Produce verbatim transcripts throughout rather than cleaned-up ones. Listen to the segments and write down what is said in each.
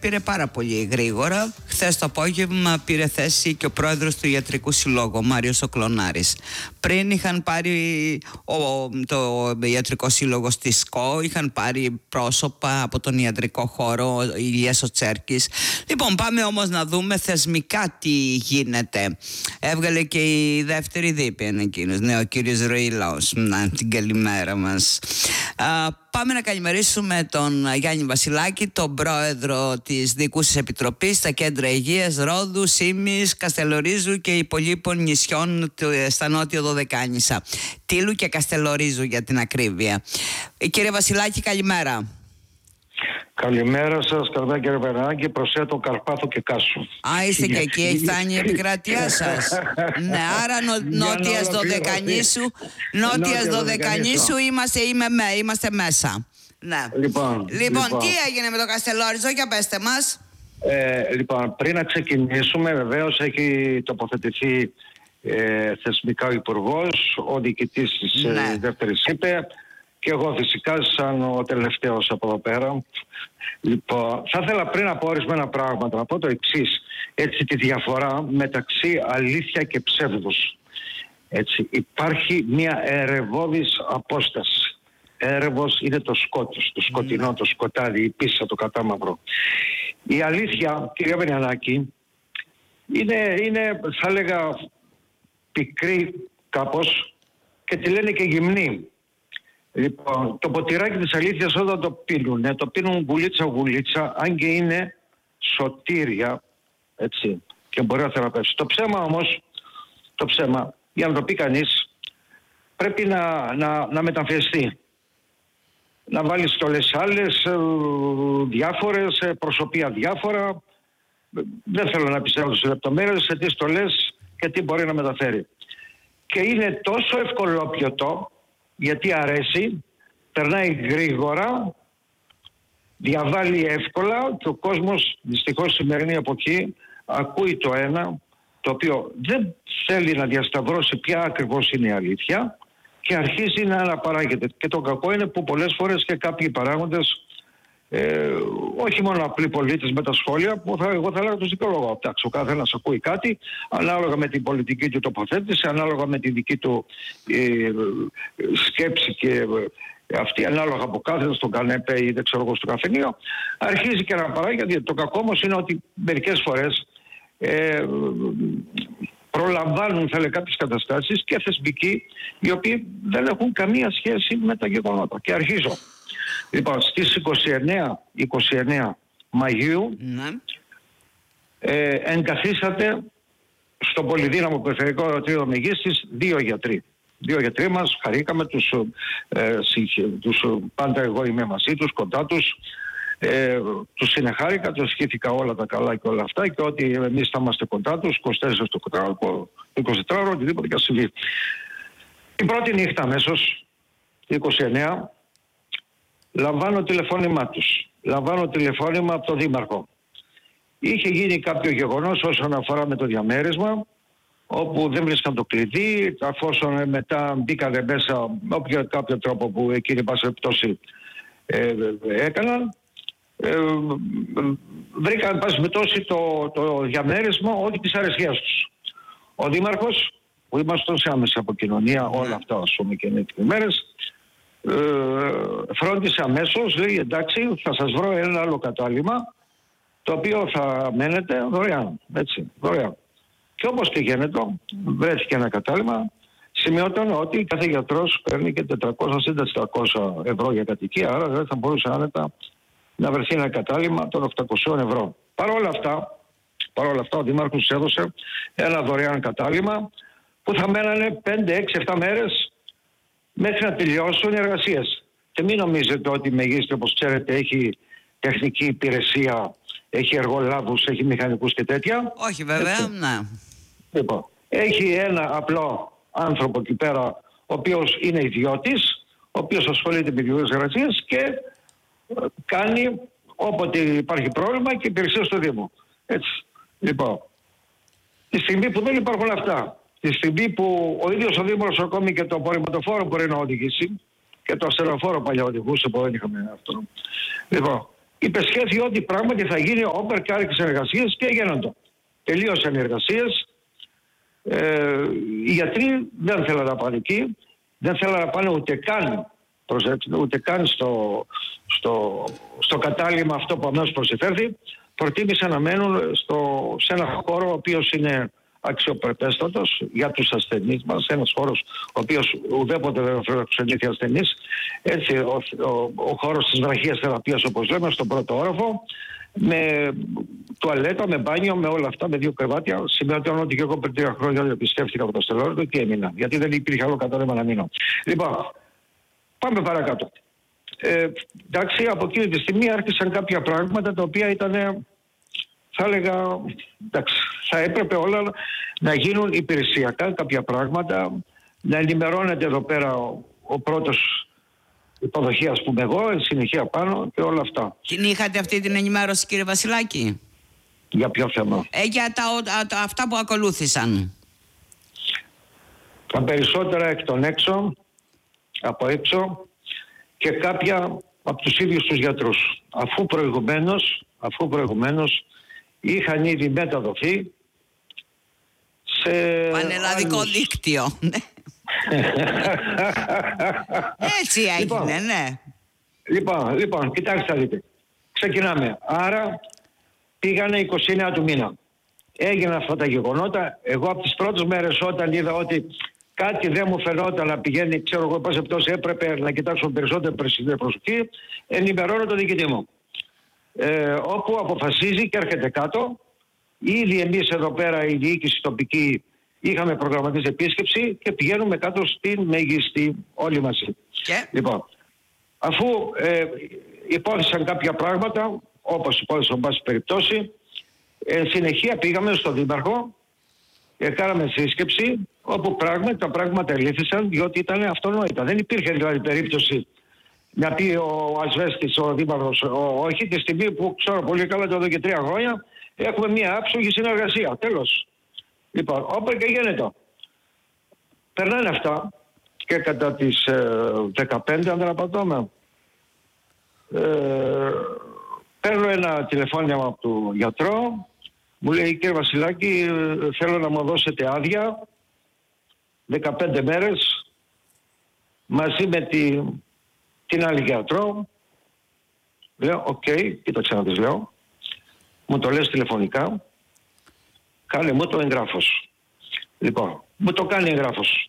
πήρε πάρα πολύ γρήγορα. Χθες το απόγευμα πήρε θέση και ο πρόεδρος του Ιατρικού Συλλόγου, ο Μάριος ο Κλωνάρης. Πριν είχαν πάρει ο, το Ιατρικό Σύλλογο στη ΣΚΟ, είχαν πάρει πρόσωπα από τον ιατρικό χώρο, ο Ηλίας ο Τσέρκης. Λοιπόν, πάμε όμως να δούμε θεσμικά τι γίνεται. Έβγαλε και η δεύτερη δίπη εκείνος, ναι, ο κύριος Ροήλαος. Να, την καλημέρα μας. Α, πάμε να καλημερίσουμε τον Γιάννη Βασιλάκη, τον πρόεδρο της Διοικούσης Επιτροπής στα κέντρα υγείας Ρόδου, Σίμης, Καστελορίζου και υπολείπων νησιών στα νότια Δωδεκάνησα. Τίλου και Καστελορίζου για την ακρίβεια. Ε, κύριε Βασιλάκη, καλημέρα. Καλημέρα σας, καλά κύριε Βερνάκη, προσθέτω Καρπάθο και Κάσου. Α, είστε και εκεί, έχει φτάνει η επικρατεία σας. Ναι, άρα νο, νότιας Δωδεκανήσου, νότιας Δωδεκανήσου είμαστε, είμαι, είμαστε μέσα. Ναι. Λοιπόν, λοιπόν, λοιπόν, τι έγινε με το Καστελόριζο, για πέστε μας. Ε, λοιπόν, πριν να ξεκινήσουμε, βεβαίως έχει τοποθετηθεί ε, θεσμικά ο Υπουργός, ο διοικητής της ναι. ε, δεύτερης είπε, και εγώ φυσικά σαν ο τελευταίος από εδώ πέρα. Λοιπόν, θα ήθελα πριν από ορισμένα πράγματα να πω το εξής, έτσι, τη διαφορά μεταξύ αλήθεια και ψεύδους. Έτσι, υπάρχει μια ερευώδης απόσταση. Έρευος είναι το σκότος, το σκοτεινό, mm. το σκοτάδι, η πίσα, το κατάμαυρο. Η αλήθεια, κυρία Βενιανάκη, είναι, είναι θα έλεγα πικρή κάπως και τη λένε και γυμνή. Λοιπόν, το ποτηράκι της αλήθειας όταν το πίνουν, το πίνουν γουλίτσα γουλίτσα, αν και είναι σωτήρια, έτσι, και μπορεί να θεραπεύσει. Το ψέμα όμως, το ψέμα, για να το πει κανείς, πρέπει να, να, να μεταμφιεστεί. Να βάλει στολές άλλες, διάφορες, προσωπία διάφορα. Δεν θέλω να πιστεύω σε λεπτομέρειες, σε τι στολές και τι μπορεί να μεταφέρει. Και είναι τόσο ευκολόπιωτο, γιατί αρέσει, περνάει γρήγορα, διαβάλλει εύκολα και ο κόσμος δυστυχώς στη σημερινή εποχή ακούει το ένα, το οποίο δεν θέλει να διασταυρώσει ποια ακριβώς είναι η αλήθεια και αρχίζει να αναπαράγεται. Και το κακό είναι που πολλές φορές και κάποιοι παράγοντες, ε, όχι μόνο απλοί πολίτες με τα σχόλια, που θα, εγώ θα έλεγα τους δικαιολόγω. Εντάξει, ο καθένας ακούει κάτι, ανάλογα με την πολιτική του τοποθέτηση, ανάλογα με τη δική του ε, σκέψη και ε, αυτή, ανάλογα από κάθεται στον κανέπε ή δεν ξέρω εγώ στο καφενείο, αρχίζει και να παράγει. Το κακό όμως είναι ότι μερικές φορές ε, προλαμβάνουν, θα λέει, κάποιες καταστάσεις και θεσμικοί, οι οποίοι δεν έχουν καμία σχέση με τα γεγονότα. Και αρχίζω. Λοιπόν, στις είκοσι εννέα Μαΐου ναι. ε, εγκαθίσατε στο πολυδύναμο περιφερειακό ερωτήριο Μεγίστης δύο γιατροί. Δύο γιατροί μας, χαρήκαμε, τους, ε, τους πάντα εγώ είμαι μαζί τους, κοντά τους. Ε, τους συνεχάρηκα, τους ευχήθηκα όλα τα καλά και όλα αυτά και ότι εμείς θα είμαστε κοντά τους είκοσι τέσσερα στο εικοσιτετράωρο, οτιδήποτε και συμβεί. Την πρώτη νύχτα αμέσως, είκοσι εννέα, λαμβάνω τηλεφώνημά τους. Λαμβάνω τηλεφώνημα από τον Δήμαρχο. Είχε γίνει κάποιο γεγονός όσον αφορά με το διαμέρισμα, όπου δεν βρίσκαν το κλειδί, αφόσον μετά μπήκανε μέσα με κάποιο τρόπο που εκείνοι πάση περιπτώσει ε, έκαναν. Ε, βρήκαν πάση περιπτώσει το, το διαμέρισμα όχι της αρεσίας τους. Ο Δήμαρχος, που ήμασταν σε άμεση αποκοινωνία όλα αυτά, ας πούμε, και είναι μέρες, ε, φρόντισε αμέσως, λέει εντάξει, θα σας βρω ένα άλλο κατάλημα το οποίο θα μένετε δωρεάν, έτσι, δωρεάν. Και όπως πηγαίνετε, βρέθηκε ένα κατάλημα, σημειώταν ότι κάθε γιατρός παίρνει και τετρακόσια με τετρακόσια ευρώ για κατοικία, άρα δεν θα μπορούσε άνετα να βρεθεί ένα κατάλημα των οκτακόσια ευρώ. Παρ' όλα αυτά, παρ' όλα αυτά ο Δήμαρχος έδωσε ένα δωρεάν κατάλημα που θα μένανε πέντε, έξι, επτά μέρες μέχρι να τελειώσουν οι εργασίες. Και μην νομίζετε ότι η Μεγίστη, όπως ξέρετε, έχει τεχνική υπηρεσία, έχει εργολάβους, έχει μηχανικούς και τέτοια. Όχι βέβαια, ναι. Λοιπόν, έχει ένα απλό άνθρωπο εκεί πέρα, ο οποίος είναι ιδιώτης, ο οποίος ασχολείται με ιδιωτικές εργασίες και κάνει όποτε υπάρχει πρόβλημα και υπηρεσία στο Δήμο. Έτσι. Λοιπόν, τη στιγμή που δεν υπάρχουν αυτά, τη στιγμή που ο ίδιος ο Δήμος ακόμη και το απορριμματοφόρο μπορεί να οδηγήσει και το ασθενοφόρο παλιά οδηγούσε που δεν είχαμε αυτό. Λοιπόν, υπεσχέθη ότι πράγματι θα γίνει όπερκάρικες εργασίες και έγιναν. Τελείωσαν οι εργασίες. Ε, οι γιατροί δεν θέλαν να πάνε εκεί, δεν θέλαν να πάνε ούτε καν, προσέξτε, ούτε καν στο, στο, στο κατάλημα αυτό που αμέσως προσεφέρθη. Προτίμησαν να μένουν στο, σε ένα χώρο ο οποίος είναι αξιοπρεπέστατος για τους ασθενείς μας, ένας χώρος ο οποίος ουδέποτε δεν θα φιλοξενήθει ασθενείς. Έτσι, ο, ο, ο χώρος της βραχίας θεραπείας, όπως λέμε, στον πρώτο όροφο, με τουαλέτα, με μπάνιο, με όλα αυτά, με δύο κρεβάτια. Σημαίνει ότι και εγώ πριν τρία χρόνια επισκέφθηκα από το Στελόρδο και έμεινα, γιατί δεν υπήρχε άλλο κατόρθωμα να μείνω. Λοιπόν, πάμε παρακάτω. Ε, εντάξει, από εκείνη τη στιγμή άρχισαν κάποια πράγματα τα οποία ήταν, θα έλεγα, εντάξει, θα έπρεπε όλα να γίνουν υπηρεσιακά κάποια πράγματα, να ενημερώνεται εδώ πέρα ο, ο πρώτος υποδοχή, ας πούμε εγώ, εν συνεχεία πάνω και όλα αυτά. Την είχατε αυτή την ενημέρωση, κύριε Βασιλάκη? Για ποιο θέμα? Ε, για τα, τα, αυτά που ακολούθησαν. Τα περισσότερα εκ των έξω, από έξω, και κάποια από τους ίδιους τους γιατρούς. Αφού προηγουμένως, αφού προηγουμένως είχαν ήδη μεταδοθεί σε πανελλαδικό άλλους δίκτυο. Έτσι έγινε, λοιπόν, ναι. Λοιπόν, λοιπόν, κοιτάξτε, δείτε. Ξεκινάμε. Άρα πήγανε είκοσι εννέα του μήνα. Έγιναν αυτά τα γεγονότα. Εγώ από τις πρώτες μέρες, όταν είδα ότι κάτι δεν μου φαινόταν να πηγαίνει, ξέρω εγώ πώςεπτός έπρεπε να κοιτάξω περισσότερη προσοχή, ενημερώνω τον διοικητή μου. Ε, όπου αποφασίζει και έρχεται κάτω. Ήδη εμείς εδώ πέρα, η διοίκηση τοπική, είχαμε προγραμματίσει επίσκεψη και πηγαίνουμε κάτω στην μέγιστη όλοι μαζί. Και? Λοιπόν, αφού ε, υπόθεσαν κάποια πράγματα, όπως υπόθεσαν πάση περιπτώσει, εν συνεχεία πήγαμε στον Δήμαρχο και κάναμε σύσκεψη, όπου πράγματι τα πράγματα ελήφθησαν, διότι ήταν αυτονόητα. Δεν υπήρχε δηλαδή περίπτωση να πει ο ασβέστης, ο Δήμαρχος, ο, όχι, τη στιγμή που ξέρω πολύ καλά ότι εδώ και τρία χρόνια έχουμε μια άψογη συνεργασία. Τέλος. Λοιπόν, όπερ και γίνεται. Περνάνε αυτά και κατά τις ε, δεκαπέντε, αν δεν απατώμε, ε, παίρνω ένα τηλεφώνημα από τον γιατρό, μου λέει, κύριε Βασιλάκη, θέλω να μου δώσετε άδεια δεκαπέντε μέρες μαζί με τη, την άλλη γιατρό. Λέω, οκ, okay, κοίταξε να της λέω. Μου το λες τηλεφωνικά. Κάνε μου το εγγράφος. Λοιπόν, μου το κάνει εγγράφος.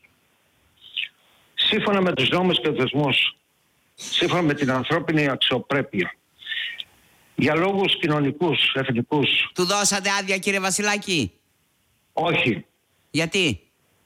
Σύμφωνα με τους νόμους και θεσμούς, σύμφωνα με την ανθρώπινη αξιοπρέπεια, για λόγους κοινωνικούς, εθνικούς. Του δώσατε άδεια, κύριε Βασιλάκη? Όχι. Γιατί?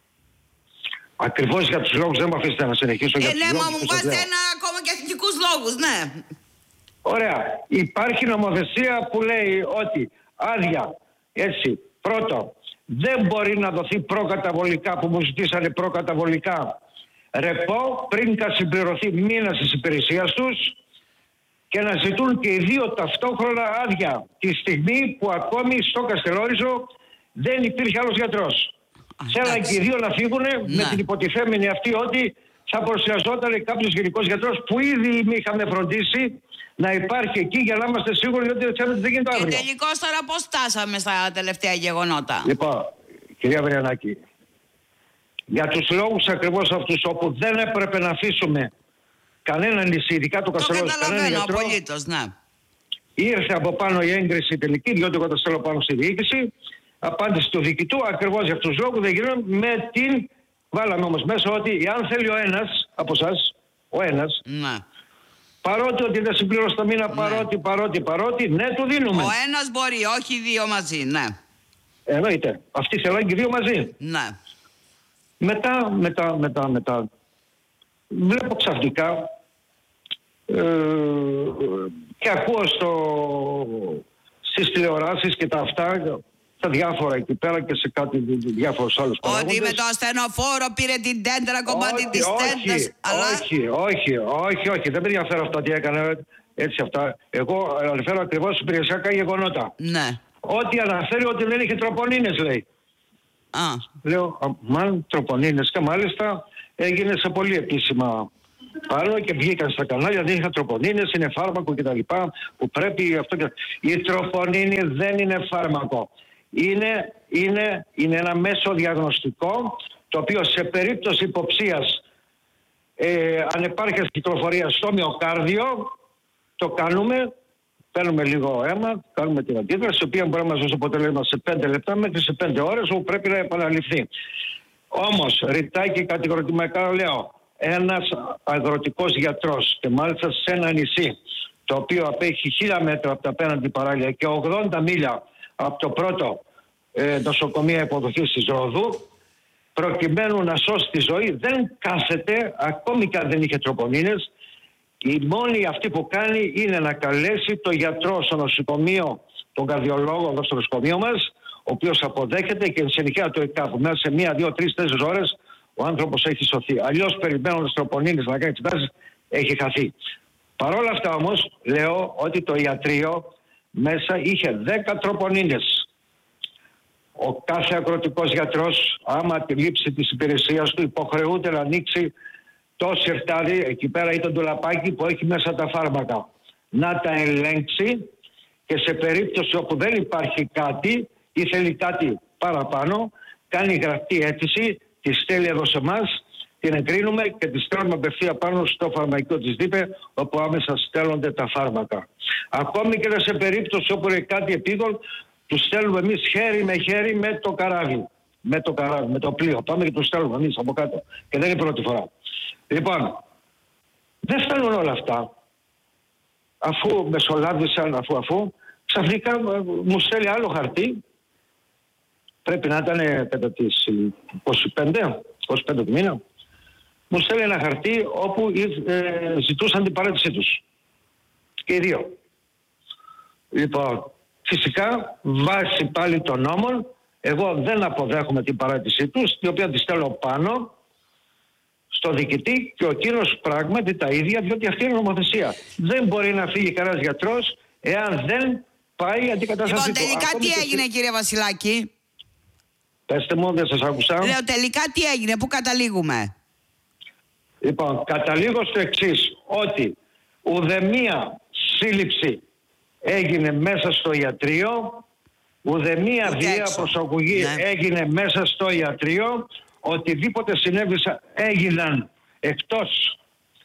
Ακριβώς για τους λόγους, δεν μου αφήσετε να συνεχίσω. Ε, για τους ναι, λόγους μα μου βάζετε ένα ακόμα και εθνικούς λόγους, ναι. Ωραία. Υπάρχει νομοθεσία που λέει ότι άδεια, έτσι, πρώτο, δεν μπορεί να δοθεί προκαταβολικά, που μου ζητήσανε προκαταβολικά ρεπό πριν συμπληρωθεί μήνας της υπηρεσίας τους, και να ζητούν και οι δύο ταυτόχρονα άδεια τη στιγμή που ακόμη στο Καστελόριζο δεν υπήρχε άλλος γιατρός. Θέλαν και οι δύο να φύγουν με την υποτιθέμενη αυτή ότι θα προσιαζόταν κάποιος γενικός γιατρός που ήδη είχαμε φροντίσει να υπάρχει εκεί για να είμαστε σίγουροι ότι δεν γίνεται αύριο. Και τελικώς τώρα πώς φτάσαμε στα τελευταία γεγονότα? Λοιπόν, κυρία Βριανάκη, για τους λόγους ακριβώς αυτούς, όπου δεν έπρεπε να αφήσουμε κανένα νησί, ειδικά το Καστελόριζο, κανένα γιατρό, απολύτως, ναι. Ήρθε από πάνω η έγκριση τελική, διότι εγώ τα στέλνω πάνω στη διοίκηση. Απάντηση του διοικητού, ακριβώς για αυτούς τους λόγους δεν γίνουν, με την. Βάλαμε όμως μέσα ότι αν θέλει ο ένας από εσάς, ο ένας, ναι, παρότι ότι δεν συμπληρώσει τα μήνα, ναι, παρότι, παρότι, παρότι, ναι, του δίνουμε. Ο ένας μπορεί, όχι οι δύο μαζί, ναι. Εννοείται. Αυτοί θέλουν και οι δύο μαζί. Ναι. Μετά, μετά, μετά, μετά, βλέπω ξαφνικά ε, και ακούω στο, στις τηλεοράσεις και τα αυτά, τα διάφορα εκεί πέρα και σε κάτι διάφορους άλλους παράγοντες. Ότι με το ασθενοφόρο πήρε την τέντρα, κομμάτι της τέντρας. Αλλά... Όχι, όχι, όχι, όχι, δεν με ενδιαφέρει αυτά τι έκανε, έτσι αυτά. Εγώ αναφέρω ακριβώς υπηρεσιακά γεγονότα. Ναι. Ό,τι αναφέρει ότι δεν είχε τροπονίνες, λέει. Α. Λέω, μάλλον τροπονίνες, και μάλιστα έγινε σε πολύ επίσημα πάνω και βγήκαν στα κανάλια, δεν είχαν τροπονίνες, είναι φάρμακο κτλ. Που πρέπει αυτό και... Η τροπονίνη δεν είναι φάρμακο. Είναι, είναι, είναι ένα μέσο διαγνωστικό, το οποίο σε περίπτωση υποψίας ε, ανεπάρκειας κυκλοφορίας στο μυοκάρδιο, το κάνουμε, παίρνουμε λίγο αίμα, κάνουμε την αντίδραση, η οποία μπορεί να μας δώσει αποτέλεσμα σε πέντε λεπτά μέχρι σε πέντε ώρες, όπου πρέπει να επαναληφθεί. Όμως, ρητά και κατηγορηματικά λέω, ένας αγροτικός γιατρός, και μάλιστα σε ένα νησί, το οποίο απέχει χίλια μέτρα από τα απέναντι παράλια και ογδόντα μίλια από το πρώτο ε, νοσοκομείο υποδοχής της Ρόδου, προκειμένου να σώσει τη ζωή, δεν κάθεται, ακόμη και αν δεν είχε τροπονίνες. Η μόνη αυτή που κάνει είναι να καλέσει το γιατρό στο νοσοκομείο, τον καρδιολόγο εδώ στο νοσοκομείο μας, ο οποίος αποδέχεται και εν συνεχεία το ΕΚΑΠ. Μέσα σε μία, δύο, τρεις, τέσσερις ώρες ο άνθρωπος έχει σωθεί. Αλλιώς περιμένοντας τροπονίνες να κάνει εξετάσεις, έχει χαθεί. Παρ' όλα αυτά όμως λέω ότι το ιατρείο μέσα είχε δέκα τροπονίνες. Ο κάθε αγροτικός γιατρός, άμα τη λήψη της υπηρεσίας του, υποχρεούται να ανοίξει το σιρτάρι εκεί πέρα ή το ντουλαπάκι που έχει μέσα τα φάρμακα. Να τα ελέγξει και σε περίπτωση όπου δεν υπάρχει κάτι ή θέλει κάτι παραπάνω, κάνει γραπτή αίτηση, τη στέλνει εδώ σε εμάς, την εγκρίνουμε και τη στέλνουμε απευθεία πάνω στο φαρμακείο της ΔΥΠΕ, όπου άμεσα στέλνονται τα φάρμακα. Ακόμη και σε περίπτωση όπου είναι κάτι επίγον, τους στέλνουμε εμείς χέρι με χέρι με το καράβι. Με το καράβι, με το πλοίο. Πάμε και τους στέλνουμε εμείς από κάτω. Και δεν είναι η πρώτη φορά. Λοιπόν, δεν φτάνουν όλα αυτά. Αφού μεσολάβησαν, αφού αφού, ξαφνικά μου στέλνει άλλο χαρτί. Πρέπει να ήταν κατά τις είκοσι πέντε, είκοσι πέντε του μήνα. Μου στέλνει ένα χαρτί όπου ε, ζητούσαν την παρέτησή τους. Και οι δύο. Λοιπόν, φυσικά, βάσει πάλι των νόμων, εγώ δεν αποδέχομαι την παράτησή τους, την οποία τη στέλνω πάνω στο διοικητή και ο κύριος πράγματι τα ίδια, διότι αυτή είναι η νομοθεσία. Δεν μπορεί να φύγει κανένας γιατρός εάν δεν πάει αντικατάσταση λοιπόν, του. τελικά Ακόμη τι και... έγινε, κύριε Βασιλάκη? Πέστε μου, δεν σας άκουσα. Λέω τελικά τι έγινε, πού καταλήγουμε? Λοιπόν, καταλήγω στο εξής, ότι ουδεμία σύλληψη έγινε μέσα στο ιατρείο, ουδεμία βία προσαγωγή ναι. έγινε μέσα στο ιατρείο, οτιδήποτε συνέβησαν έγιναν εκτός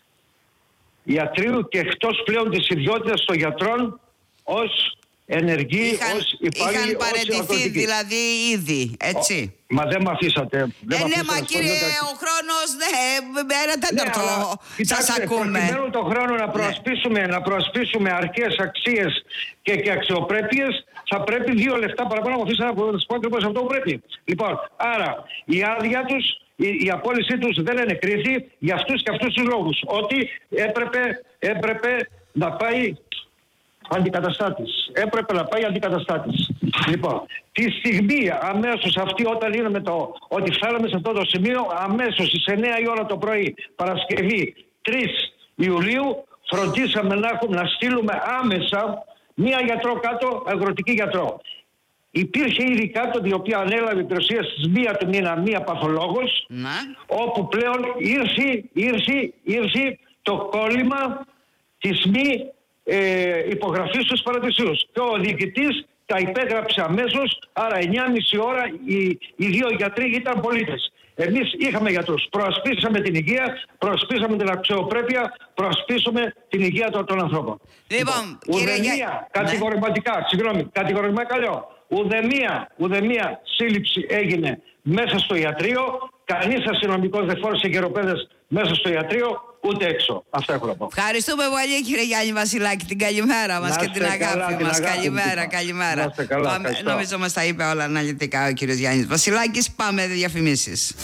ιατρείου και εκτός πλέον της ιδιότητας των γιατρών ως ενεργοί, είχαν, ως υπάλληλοι, είχαν παραιτηθεί δηλαδή ήδη, έτσι. Ο, μα δεν με αφήσατε. Δεν ε, μ' ναι, μα κύριε, τα... ο χρόνος, ναι, ένα τέταρτο ναι, σας ακούμε. Προκειμένου τον χρόνο να προασπίσουμε, ναι. να προασπίσουμε αρκές αξίες και, και αξιοπρέπειες, θα πρέπει δύο λεφτά παραπάνω να μου αφήσετε να σας πω ακριβώς αυτό που πρέπει. Λοιπόν, άρα η άδεια τους, η, η απόλυσή τους δεν είναι κρίθη για αυτούς και αυτούς τους λόγους. Ότι έπρεπε, έπρεπε να πάει αντικαταστάτης. Έπρεπε να πάει αντικαταστάτης. Λοιπόν, τη στιγμή αμέσως αυτή όταν είδαμε το ότι φτάναμε σε αυτό το σημείο, αμέσως στις εννιά η ώρα το πρωί, Παρασκευή τρεις Ιουλίου, φροντίσαμε να, έχουμε, να στείλουμε άμεσα μία γιατρό κάτω, αγροτική γιατρό. Υπήρχε ήδη κάτω, η οποία ανέλαβε υπηρεσία στις μία του μήνα, μία παθολόγος, να. όπου πλέον ήρθε, ήρθε, ήρθε το κόλλημα της μη ε, υπογραφής στους παρατησίους. Και ο διοικητής τα υπέγραψε αμέσως, άρα εννιά και μισή ώρα οι, οι δύο γιατροί ήταν πολίτες. Εμείς είχαμε γιατρούς. Προασπίσαμε την υγεία, προασπίσαμε την αξιοπρέπεια, προασπίσαμε την υγεία των, των ανθρώπων. Λοιπόν, ουδεμία, κύριε... κατηγορηματικά, ναι. συγγνώμη, κατηγορηματικά λέω, ουδεμία, ουδεμία σύλληψη έγινε μέσα στο ιατρείο, κανείς αστυνομικός δεν φόρησε γεροπέδες μέσα στο ιατρείο, ούτε έξω. Αυτά έχω να πω. Ευχαριστούμε πολύ, κύριε Γιάννη Βασιλάκη, την καλημέρα μας και την αγάπη καλά, μας. Την καλημέρα, αγάπη, καλημέρα. Καλά, πάμε, νομίζω μας τα είπε όλα αναλυτικά ο κύριος Γιάννης Βασιλάκης. Πάμε διαφημίσεις.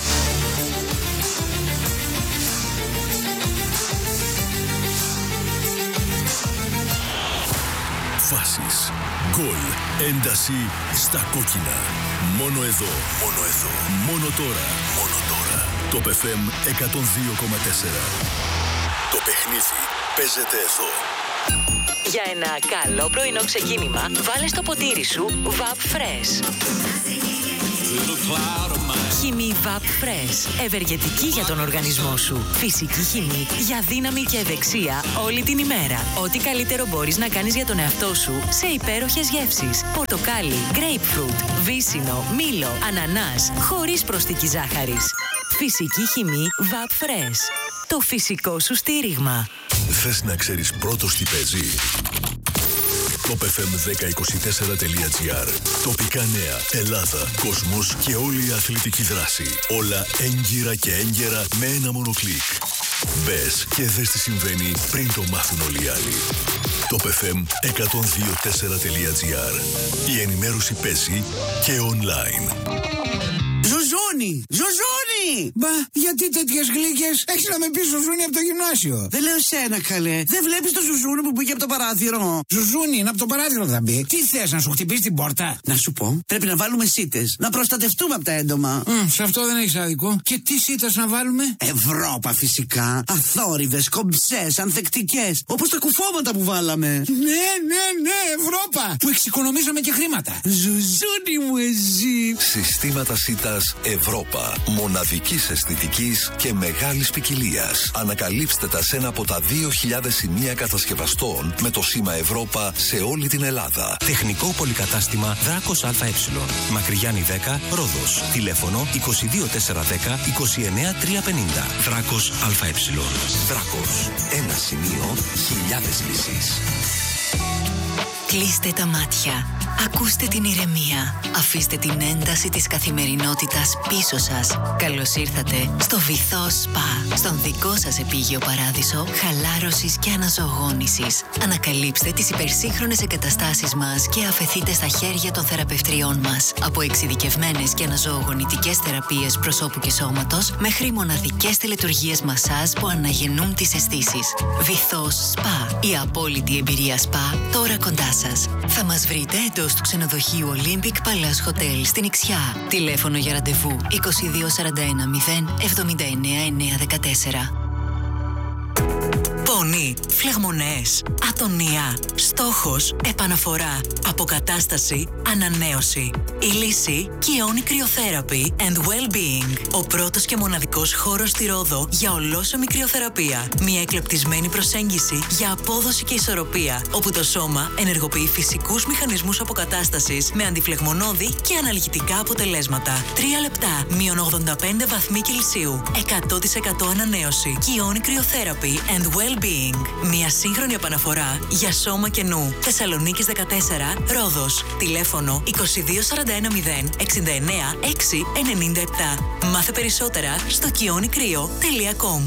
Φάσεις, γκολ, ένταση στα κόκκινα. Μόνο εδώ, μόνο εδώ, μόνο τώρα, μόνο τώρα. Το εφ εμ εκατόν δύο κόμμα τέσσερα. Το παιχνίδι παίζεται εδώ. Για ένα καλό πρωινό ξεκίνημα, βάλε στο ποτήρι σου Vap Fresh. Χυμή βαπ Fresh. Ευεργετική για τον οργανισμό σου. Φυσική χυμή για δύναμη και ευεξία όλη την ημέρα. Ό,τι καλύτερο μπορείς να κάνεις για τον εαυτό σου σε υπέροχες γεύσεις. Πορτοκάλι, grapefruit, βύσσινο, μήλο, ανανάς, χωρίς προσθήκη ζάχαρης. Φυσική χυμή βαπ Fresh. Το φυσικό σου στήριγμα. Θες να ξέρεις πρώτος τι παίζει? top εφ εμ δέκα είκοσι τέσσερα τελεία τζι άρ. Τοπικά νέα, Ελλάδα, κόσμος και όλη η αθλητική δράση. Όλα έγκυρα και έγκαιρα με ένα μόνο κλικ. Μπες και δες τι συμβαίνει πριν το μάθουν όλοι οι άλλοι. top εφ εμ εκατόν δύο κόμμα τέσσερα τελεία τζι άρ. Η ενημέρωση παίζει και online. Ζουζούνι! Ζουζούνι! Μπα, γιατί τέτοιες γλύκες? Έχεις να με πεις Ζουζούνι από το γυμνάσιο. Δεν λέω εσένα, καλέ. Δεν βλέπεις το Ζουζούνι που πήγε από το παράθυρο? Ζουζούνι, είναι από το παράθυρο θα μπει. Τι θες, να σου χτυπήσει την πόρτα? Να σου πω, πρέπει να βάλουμε σίτες. Να προστατευτούμε από τα έντομα. Mm, σε αυτό δεν έχεις άδικο. Και τι σίτες να βάλουμε? Ευρώπα φυσικά. Αθόρυβες, κομψές, ανθεκτικές. Όπως τα κουφώματα που βάλαμε. Ναι, ναι, ναι, Ευρώπα. Που εξοικονομήσαμε και χρήματα. Ζουζούνι μου εσύ. Συστήματα σίτας Ευρώπα. Μοναδικής αισθητικής και μεγάλης ποικιλίας. Ανακαλύψτε τα σε ένα από τα δύο χιλιάδες σημεία κατασκευαστών με το σήμα Ευρώπα σε όλη την Ελλάδα. Τεχνικό πολυκατάστημα Δράκος ΑΕ. Μακριγιάννη δέκα, Ρόδος. Τηλέφωνο είκοσι δύο τετρακόσια δέκα είκοσι εννέα τριακόσια πενήντα. Δράκος ΑΕ. Δράκος. Ένα σημείο, χιλιάδες λύσεις. Κλείστε τα μάτια. Ακούστε την ηρεμία. Αφήστε την ένταση της καθημερινότητας πίσω σας. Καλώς ήρθατε στο Βυθό Σπα. Στον δικό σας επίγειο παράδεισο χαλάρωσης και αναζωογόνησης. Ανακαλύψτε τις υπερσύγχρονες εγκαταστάσεις μας και αφεθείτε στα χέρια των θεραπευτριών μας. Από εξειδικευμένες και αναζωογονητικές θεραπείες προσώπου και σώματος μέχρι μοναδικές τελετουργίες μασάζ που αναγεννούν τις αισθήσεις. Βυθό Σπα. Η απόλυτη εμπειρία σπα τώρα κοντά σας. Θα μας βρείτε εντός του ξενοδοχείου Olympic Palace Hotel στην Ιξιά. Τηλέφωνο για ραντεβού είκοσι δύο σαράντα ένα μηδέν εβδομήντα εννέα εννιακόσια δεκατέσσερα. Πόνοι, φλεγμονές, ατονία, στόχος, επαναφορά, αποκατάσταση, ανανέωση. Η λύση Kioni Cryotherapy and Well-Being. Ο πρώτος και μοναδικός χώρος στη Ρόδο για ολόσωμη κρυοθεραπεία. Μια εκλεπτισμένη προσέγγιση για απόδοση και ισορροπία, όπου το σώμα ενεργοποιεί φυσικούς μηχανισμούς αποκατάστασης με αντιφλεγμονώδη και αναλγητικά αποτελέσματα. Τρία λεπτά, μείον ογδόντα πέντε βαθμοί Κελσίου, εκατό τοις εκατό ανανέωση. Kioni Cryotherapy and Well-Being. Μια σύγχρονη επαναφορά για σώμα και νου. Θεσσαλονίκης δεκατέσσερα, Ρόδος. Τηλέφωνο είκοσι δύο σαράντα ένα μηδέν εξήντα εννέα έξι ενενήντα επτά. Μάθε περισσότερα στο kioni kryo τελεία com.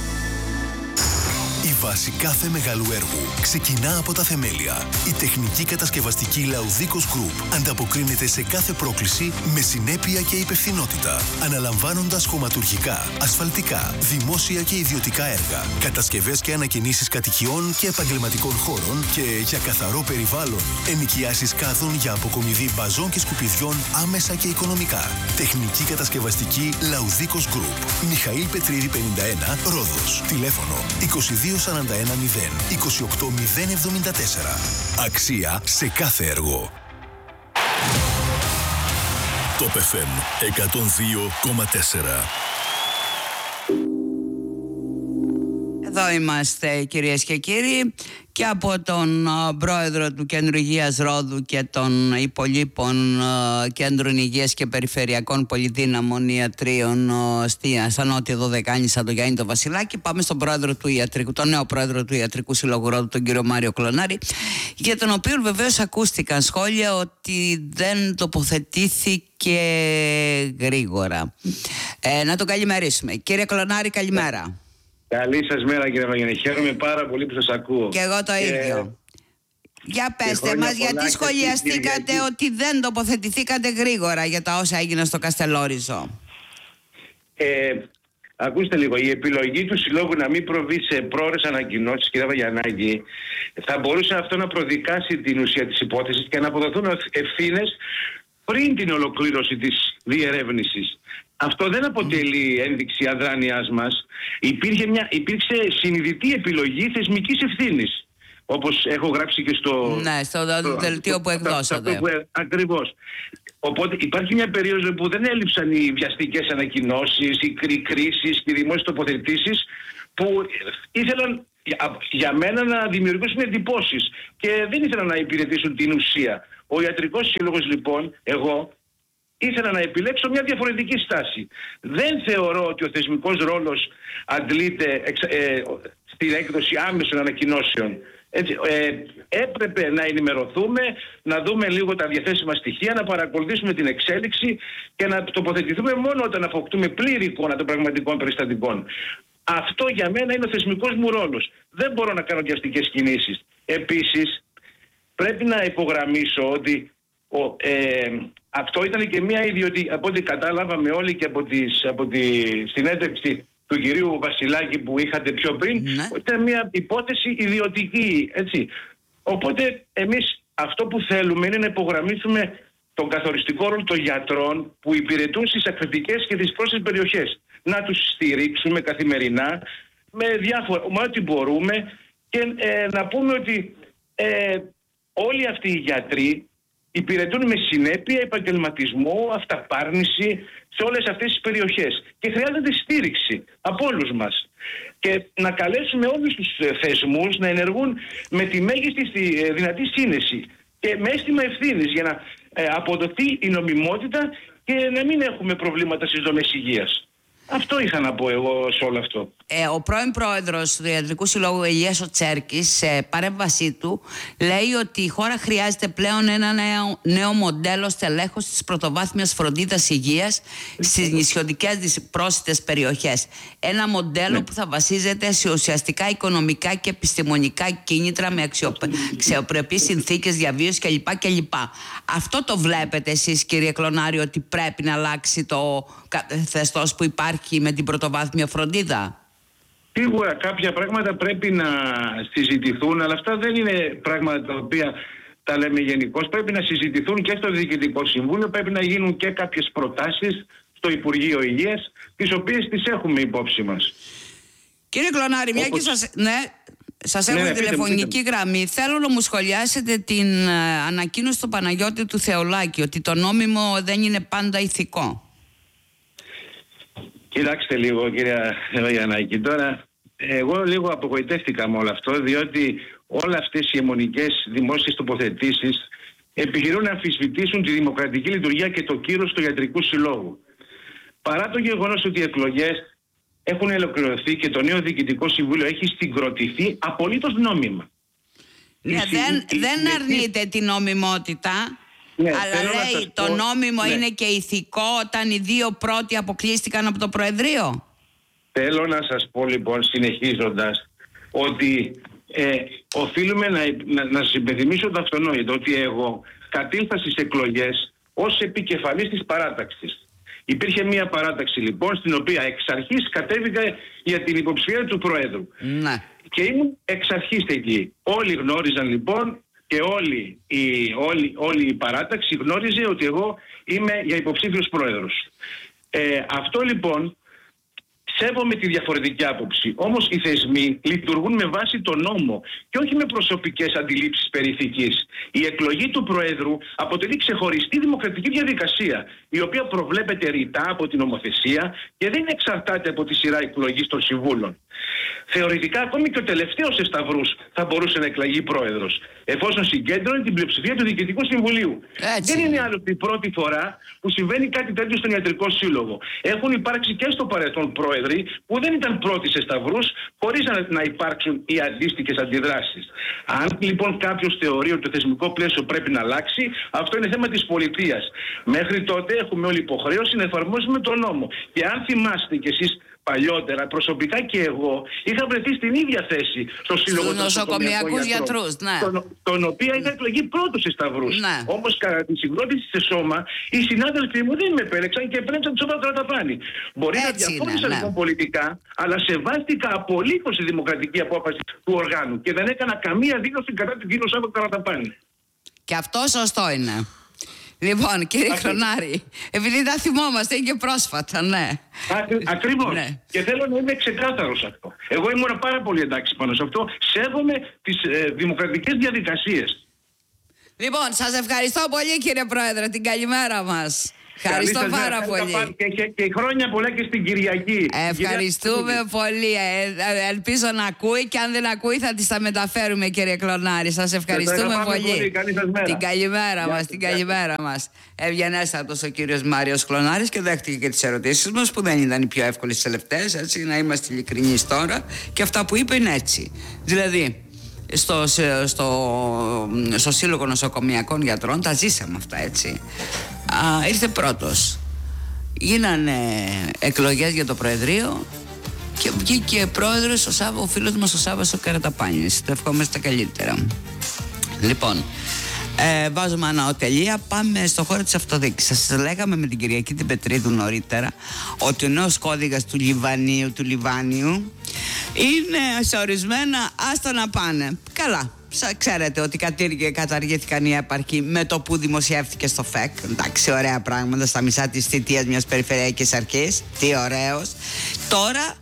Η βάση κάθε μεγάλου έργου ξεκινά από τα θεμέλια. Η τεχνική κατασκευαστική Λαουδίκος Group ανταποκρίνεται σε κάθε πρόκληση με συνέπεια και υπευθυνότητα, αναλαμβάνοντας χωματουργικά, ασφαλτικά, δημόσια και ιδιωτικά έργα, κατασκευές και ανακαινήσεις κατοικιών και επαγγελματικών χώρων και για καθαρό περιβάλλον, ενοικιάσεις κάδων για αποκομιδή μπαζών και σκουπιδιών άμεσα και οικονομικά. Τεχνική κατασκευαστική Λαουδίκος Group. Μιχαήλ Πετρίδη πενήντα ένα, Ρόδος. Τηλέφωνο είκοσι δύο σαράντα ένα μηδέν είκοσι οκτώ μηδέν εβδομήντα τέσσερα. Αξία σε κάθε έργο. top εφ εμ εκατόν δύο κόμμα τέσσερα. Εδώ είμαστε κυρίες και κύριοι και από τον uh, πρόεδρο του Κέντρου Υγείας Ρόδου και των υπολείπων uh, Κέντρων Υγείας και Περιφερειακών Πολυδύναμων Ιατρίων uh, στη, στα Νότια Δωδεκάνησα, τον Γιάννη τον Βασιλάκη. Πάμε στον πρόεδρο του Ιατρικού, τον νέο πρόεδρο του Ιατρικού Συλλόγου Ρόδου, τον κύριο Μάριο Κλωνάρη, για τον οποίο βεβαίως ακούστηκαν σχόλια ότι δεν τοποθετήθηκε γρήγορα. Ε, να τον καλημερίσουμε. Κύριε Κλωνάρη, καλημέρα. Καλή σας μέρα κύριε Βαγγενή. Χαίρομαι πάρα πολύ που σας ακούω. Και εγώ το και... ίδιο. Για πέστε μας, γιατί σχολιαστήκατε ότι δεν τοποθετηθήκατε γρήγορα για τα όσα έγιναν στο Καστελόριζο. Ε, ακούστε λίγο, η επιλογή του Συλλόγου να μην προβεί σε πρόορες ανακοινώσεις, κύριε Βαγιανάκη, θα μπορούσε αυτό να προδικάσει την ουσία της υπόθεσης και να αποδοθούν ευθύνες πριν την ολοκλήρωση της διερεύνησης. Αυτό δεν αποτελεί ένδειξη αδράνειάς μας. Υπήρχε μια, υπήρξε συνειδητή επιλογή θεσμικής ευθύνης, όπως έχω γράψει και στο... Ναι, στο δελτίο που εκδώσατε. Ακριβώς. Οπότε υπάρχει μια περίοδος που δεν έλειψαν οι βιαστικές ανακοινώσεις, οι κρίσεις και οι δημόσιες τοποθετήσεις που ήθελαν για μένα να δημιουργήσουν εντυπώσεις και δεν ήθελαν να υπηρετήσουν την ουσία. Ο Ιατρικός Σύλλογος λοιπόν, εγώ, ήθελα να επιλέξω μια διαφορετική στάση. Δεν θεωρώ ότι ο θεσμικός ρόλος αντλείται ε, στην έκδοση άμεσων ανακοινώσεων. Έτσι, ε, έπρεπε να ενημερωθούμε, να δούμε λίγο τα διαθέσιμα στοιχεία, να παρακολουθήσουμε την εξέλιξη και να τοποθετηθούμε μόνο όταν αποκτούμε πλήρη εικόνα των πραγματικών περιστατικών. Αυτό για μένα είναι ο θεσμικός μου ρόλος. Δεν μπορώ να κάνω βιαστικές κινήσεις. Επίσης, πρέπει να υπογραμμίσω ότι ο, ε, αυτό ήταν και μια ιδιωτική, από ό,τι κατάλαβαμε όλοι και από, τις, από τη συνέντευξη του κυρίου Βασιλάκη που είχατε πιο πριν, ναι. Ήταν μια υπόθεση ιδιωτική, έτσι. Οπότε εμείς αυτό που θέλουμε είναι να υπογραμμίσουμε τον καθοριστικό ρόλο των γιατρών που υπηρετούν στις ακτωτικές και τις πρόσθετες περιοχές. Να τους στηρίξουμε καθημερινά με διάφορα, με ό,τι μπορούμε και ε, να πούμε ότι ε, όλοι αυτοί οι γιατροί υπηρετούν με συνέπεια, επαγγελματισμό, αυταπάρνηση σε όλες αυτές τις περιοχές και χρειάζεται στήριξη από όλους μας και να καλέσουμε όλους τους θεσμούς να ενεργούν με τη μέγιστη δυνατή σύνεση και με αίσθημα ευθύνης για να ε, αποδοθεί η νομιμότητα και να μην έχουμε προβλήματα στις δομές υγείας. Αυτό είχα να πω εγώ σε όλο αυτό. Ε, ο πρώην πρόεδρος του Ιατρικού Συλλόγου Ηλίας ο Τσέρκης, σε παρέμβασή του, λέει ότι η χώρα χρειάζεται πλέον ένα νέο, νέο μοντέλο στελέχωσης της πρωτοβάθμιας φροντίδας υγείας στις νησιωτικές πρόσιτες περιοχές. Ένα μοντέλο ναι. που θα βασίζεται σε ουσιαστικά οικονομικά και επιστημονικά κίνητρα με αξιοπρεπείς συνθήκες διαβίωσης κλπ. κλπ. Αυτό το βλέπετε εσείς, κύριε Κλωνάρη, ότι πρέπει να αλλάξει το καθεστώς που υπάρχει με την πρωτοβάθμια φροντίδα? Σίγουρα κάποια πράγματα πρέπει να συζητηθούν, αλλά αυτά δεν είναι πράγματα τα οποία τα λέμε γενικώς. Πρέπει να συζητηθούν και στο Διοικητικό Συμβούλιο, πρέπει να γίνουν και κάποιες προτάσεις στο Υπουργείο Υγείας, τις οποίες τις έχουμε υπόψη μας. Κύριε Κλωνάρη, μια Όπως... και σας... Ναι. Σας ναι, έχουμε ναι, τηλεφωνική πείτε, πείτε. γραμμή. Θέλω να μου σχολιάσετε την uh, ανακοίνωση του Παναγιώτη του Θεολάκη ότι το νόμιμο δεν είναι πάντα ηθικό. Κοιτάξτε λίγο, κυρία Γιαννάκη, τώρα εγώ λίγο απογοητεύτηκα με όλο αυτό, διότι όλα αυτές οι αιμονικές δημόσιες τοποθετήσεις επιχειρούν να αμφισβητήσουν τη δημοκρατική λειτουργία και το κύρος του Ιατρικού Συλλόγου. Παρά το γεγονός ότι οι εκλογές έχουν ολοκληρωθεί και το νέο Διοικητικό Συμβούλιο έχει συγκροτηθεί απολύτως νόμιμα. Ναι, δεν, η, δεν η, αρνείται η, την νομιμότητα. Ναι, αλλά λέει το πω, νόμιμο ναι. είναι και ηθικό όταν οι δύο πρώτοι αποκλείστηκαν από το Προεδρείο. Θέλω να σας πω λοιπόν, συνεχίζοντας, ότι ε, οφείλουμε να, να, να σας υπενθυμίσω το αυτονόητο, ότι εγώ κατήλθα στις εκλογές ως επικεφαλής της παράταξης. Υπήρχε μια παράταξη λοιπόν στην οποία εξ αρχής κατέβηκα για την υποψηφία του Προέδρου. Ναι. Και ήμουν εξ αρχής εκεί. Όλοι γνώριζαν λοιπόν και όλη η, όλη, όλη η παράταξη γνώριζε ότι εγώ είμαι για υποψήφιος πρόεδρος. Ε, αυτό λοιπόν σέβομαι τη διαφορετική άποψη. Όμως οι θεσμοί λειτουργούν με βάση τον νόμο και όχι με προσωπικές αντιλήψεις περί ηθικής. Η εκλογή του Προέδρου αποτελεί ξεχωριστή δημοκρατική διαδικασία, η οποία προβλέπεται ρητά από την νομοθεσία και δεν εξαρτάται από τη σειρά εκλογής των συμβούλων. Θεωρητικά, ακόμη και ο τελευταίος εσταυρούς θα μπορούσε να εκλαγεί πρόεδρος, εφόσον συγκέντρωνε την πλειοψηφία του Διοικητικού Συμβουλίου. Έτσι. Δεν είναι άλλωστε η πρώτη φορά που συμβαίνει κάτι τέτοιο στον Ιατρικό Σύλλογο. Έχουν υπάρξει και στο παρελθόν πρόεδροι που δεν ήταν πρώτοι σε σταυρούς, χωρίς να υπάρξουν οι αντίστοιχες αντιδράσεις. Αν λοιπόν κάποιος θεωρεί ότι το θεσμικό πλαίσιο πρέπει να αλλάξει, αυτό είναι θέμα της πολιτείας. Μέχρι τότε έχουμε όλη υποχρέωση να εφαρμόσουμε τον νόμο. Και αν θυμάστε κι εσείς, παλιότερα, προσωπικά και εγώ, είχα βρεθεί στην ίδια θέση στο Σύλλογο των νοσοκομιακούς γιατρούς, ναι. τον, τον οποίο είχα εκλογεί πρώτος σε σταυρούς. Ναι. Όμως, κατά τη συγκρότηση σε σώμα, οι συνάδελφοί μου δεν με επέλεξαν και επέλεξαν το σώμα του Ραταπάνη. Μπορεί έτσι να διαφώνησα ναι, λοιπόν ναι. πολιτικά, αλλά σεβάστηκα απολύτως τη δημοκρατική απόφαση του οργάνου και δεν έκανα καμία δήλωση κατά την κύριο Σάββατο Ραταπάνη. Και αυτό σωστό είναι. Λοιπόν, κύριε Κλωνάρη, επειδή τα θυμόμαστε, είναι και πρόσφατα, ναι. Ακρι, ακριβώς. Ναι. Και θέλω να είμαι ξεκάθαρος αυτό. Εγώ ήμουν πάρα πολύ εντάξει πάνω σε αυτό. Σέβομαι τις ε, δημοκρατικές διαδικασίες. Λοιπόν, σας ευχαριστώ πολύ, κύριε Πρόεδρε, την καλημέρα μας. Ευχαριστώ Καλή πάρα σας, πολύ. Και, και, και χρόνια πολλά και στην Κυριακή. Ευχαριστούμε πολύ. Ε, ε, ελπίζω να ακούει και αν δεν ακούει θα τις τα μεταφέρουμε, κύριε Κλωνάρη. Σας ευχαριστούμε πολύ. πολύ. Καλή σας μέρα. Την καλημέρα Γεια μας, σας, την γεια καλημέρα μας. Ευγενέστατος ο κύριος Μάριος Κλωνάρης και δέχτηκε και τις ερωτήσεις μας που δεν ήταν οι πιο εύκολες τις τελευταίες, έτσι, να είμαστε ειλικρινείς τώρα. Και αυτά που είπε είναι έτσι. Δηλαδή, στο, στο, στο Σύλλογο Νοσοκομιακών Γιατρών τα ζήσαμε αυτά, έτσι. Α, ήρθε πρώτος. Γίνανε εκλογές για το Προεδρείο και βγήκε πρόεδρος ο, Σάββα, ο φίλος μας ο Σάββας ο Καραταπάνης. Το ευχόμαστε τα καλύτερα. Λοιπόν, ε, βάζουμε αναοτελεία, πάμε στο χώρο της αυτοδιοίκησης. Σας λέγαμε με την Κυριακή την Πετρίδου νωρίτερα ότι ο νέος κώδικας του Λιβανίου, του Λιβάνιου είναι σε ορισμένα άστα να πάνε. Καλά. Ξέρετε ότι καταργήθηκαν οι έπαρχοι με το που δημοσιεύτηκε στο ΦΕΚ. Εντάξει, ωραία πράγματα στα μισά της θητείας μιας περιφερειακής αρχής. Τι ωραίος. Τώρα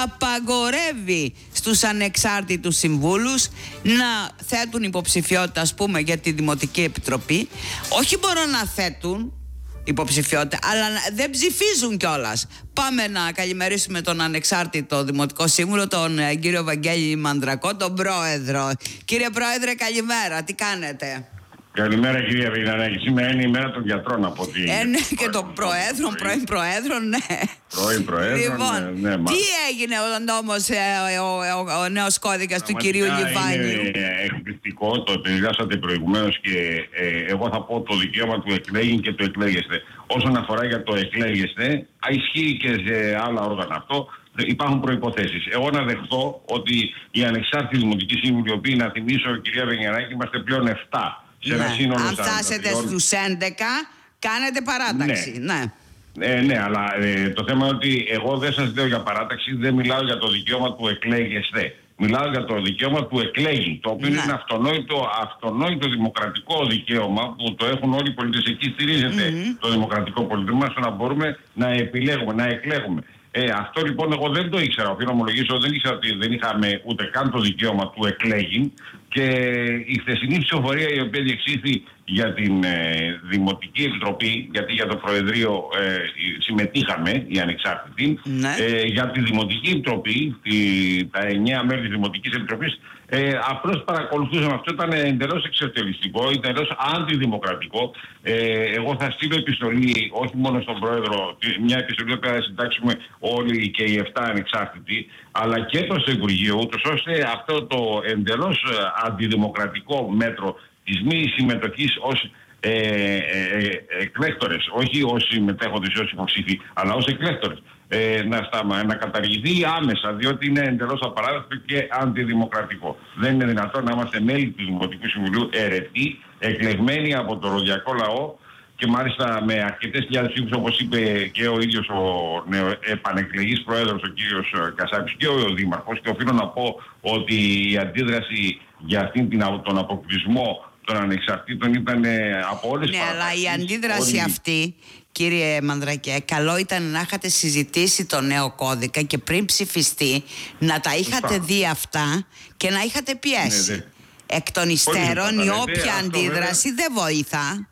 απαγορεύει στους ανεξάρτητους συμβούλους να θέτουν υποψηφιότητα, ας πούμε, για τη Δημοτική Επιτροπή. Όχι μπορούν να θέτουν υποψηφιότητα, αλλά δεν ψηφίζουν κιόλας. Πάμε να καλημερίσουμε τον ανεξάρτητο Δημοτικό Σύμβουλο, τον ε, κύριο Βαγγέλη Μανδρακό, τον πρόεδρο. Κύριε Πρόεδρε, καλημέρα, τι κάνετε? Καλημέρα, κυρία Βηγιανάκη. Σήμερα είναι η μέρα των γιατρών από ό,τι. Ε, ναι, και των προέδρων, πρώην προέδρων, ναι. Πρώην προέδρων, λοιπόν, ναι, ναι, τι έγινε ο νόμος, ε, ο, ο, ο, ο νέος κώδικας του κυρίου Λιβάνιου? Είναι εκπληκτικό το ότι δηλώσατε προηγουμένως και ε, εγώ θα πω το δικαίωμα του εκλέγει και του εκλέγεστε. Όσον αφορά για το εκλέγεστε, ισχύει και σε άλλα όργανα αυτό. Υπάρχουν προϋποθέσεις. Εγώ να δεχθώ ότι οι ανεξάρτητοι δημοτικοί σύμβουλοι, οι οποίοι, να θυμίσω, κυρία Βηγιανάκη, είμαστε πλέον επτά. Ναι. Αν φτάσετε στους έντεκα, κάνετε παράταξη. Ναι, ναι. Ε, ναι, αλλά ε, το θέμα είναι ότι εγώ δεν σας λέω για παράταξη, δεν μιλάω για το δικαίωμα του εκλέγεστε. Μιλάω για το δικαίωμα του εκλέγει, το οποίο ναι. είναι αυτονόητο, αυτονόητο δημοκρατικό δικαίωμα που το έχουν όλοι οι πολίτες. Εκεί στηρίζεται mm-hmm. το δημοκρατικό πολιτισμό, στο να μπορούμε να επιλέγουμε, να εκλέγουμε. Ε, αυτό λοιπόν εγώ δεν το ήξερα, οφείλω να ομολογήσω, δεν ήξερα ότι δεν είχαμε ούτε καν το δικαίωμα του εκλέγει, και η χθεσινή ψηφοφορία η οποία διεξήχθη για την ε, Δημοτική Επιτροπή, γιατί για το Προεδρείο ε, συμμετείχαμε οι ανεξάρτητοι, ναι. ε, για τη Δημοτική Επιτροπή, τη, τα εννέα μέλη της Δημοτικής Επιτροπής, ε, απλώς παρακολουθούσαμε. Αυτό ήταν εντελώς εξευτελιστικό, εντελώς αντιδημοκρατικό. Ε, εγώ θα στείλω επιστολή, όχι μόνο στον Πρόεδρο, μια επιστολή που θα συντάξουμε όλοι και οι επτά ανεξάρτητοι, αλλά και προς το Υπουργείο, ούτως ώστε αυτό το εντελώς αντιδημοκρατικό μέτρο της μη συμμετοχής ως ε, ε, ε, εκλέκτορες, όχι ως συμμετέχοντες, ως υποψήφοι, αλλά ως εκλέκτορες, ε, να, σταμα, να καταργηθεί άμεσα, διότι είναι εντελώς απαράδεκτο και αντιδημοκρατικό. Δεν είναι δυνατόν να είμαστε μέλη του Δημοτικού Συμβουλίου αιρετοί, εκλεγμένοι από το ροδιακό λαό, και μάλιστα με αρκετές χιλιάδες ψήφους, όπως είπε και ο ίδιος ο νεο, επανεκλεγής πρόεδρος, ο κύριος Κασάπης, και ο Δήμαρχος, και οφείλω να πω ότι η αντίδραση για αυτήν την, τον αποκλεισμό των ανεξαρτήτων ήταν από όλες τις ναι, παρατάξεις. Αλλά η αντίδραση όλοι... αυτή, κύριε Μανδρακέ, καλό ήταν να είχατε συζητήσει το νέο κώδικα και πριν ψηφιστεί να τα είχατε δει αυτά και να είχατε πιέσει. Ναι, δε. Εκ των υστέρων η όποια αντίδραση βέβαια δεν βοηθά.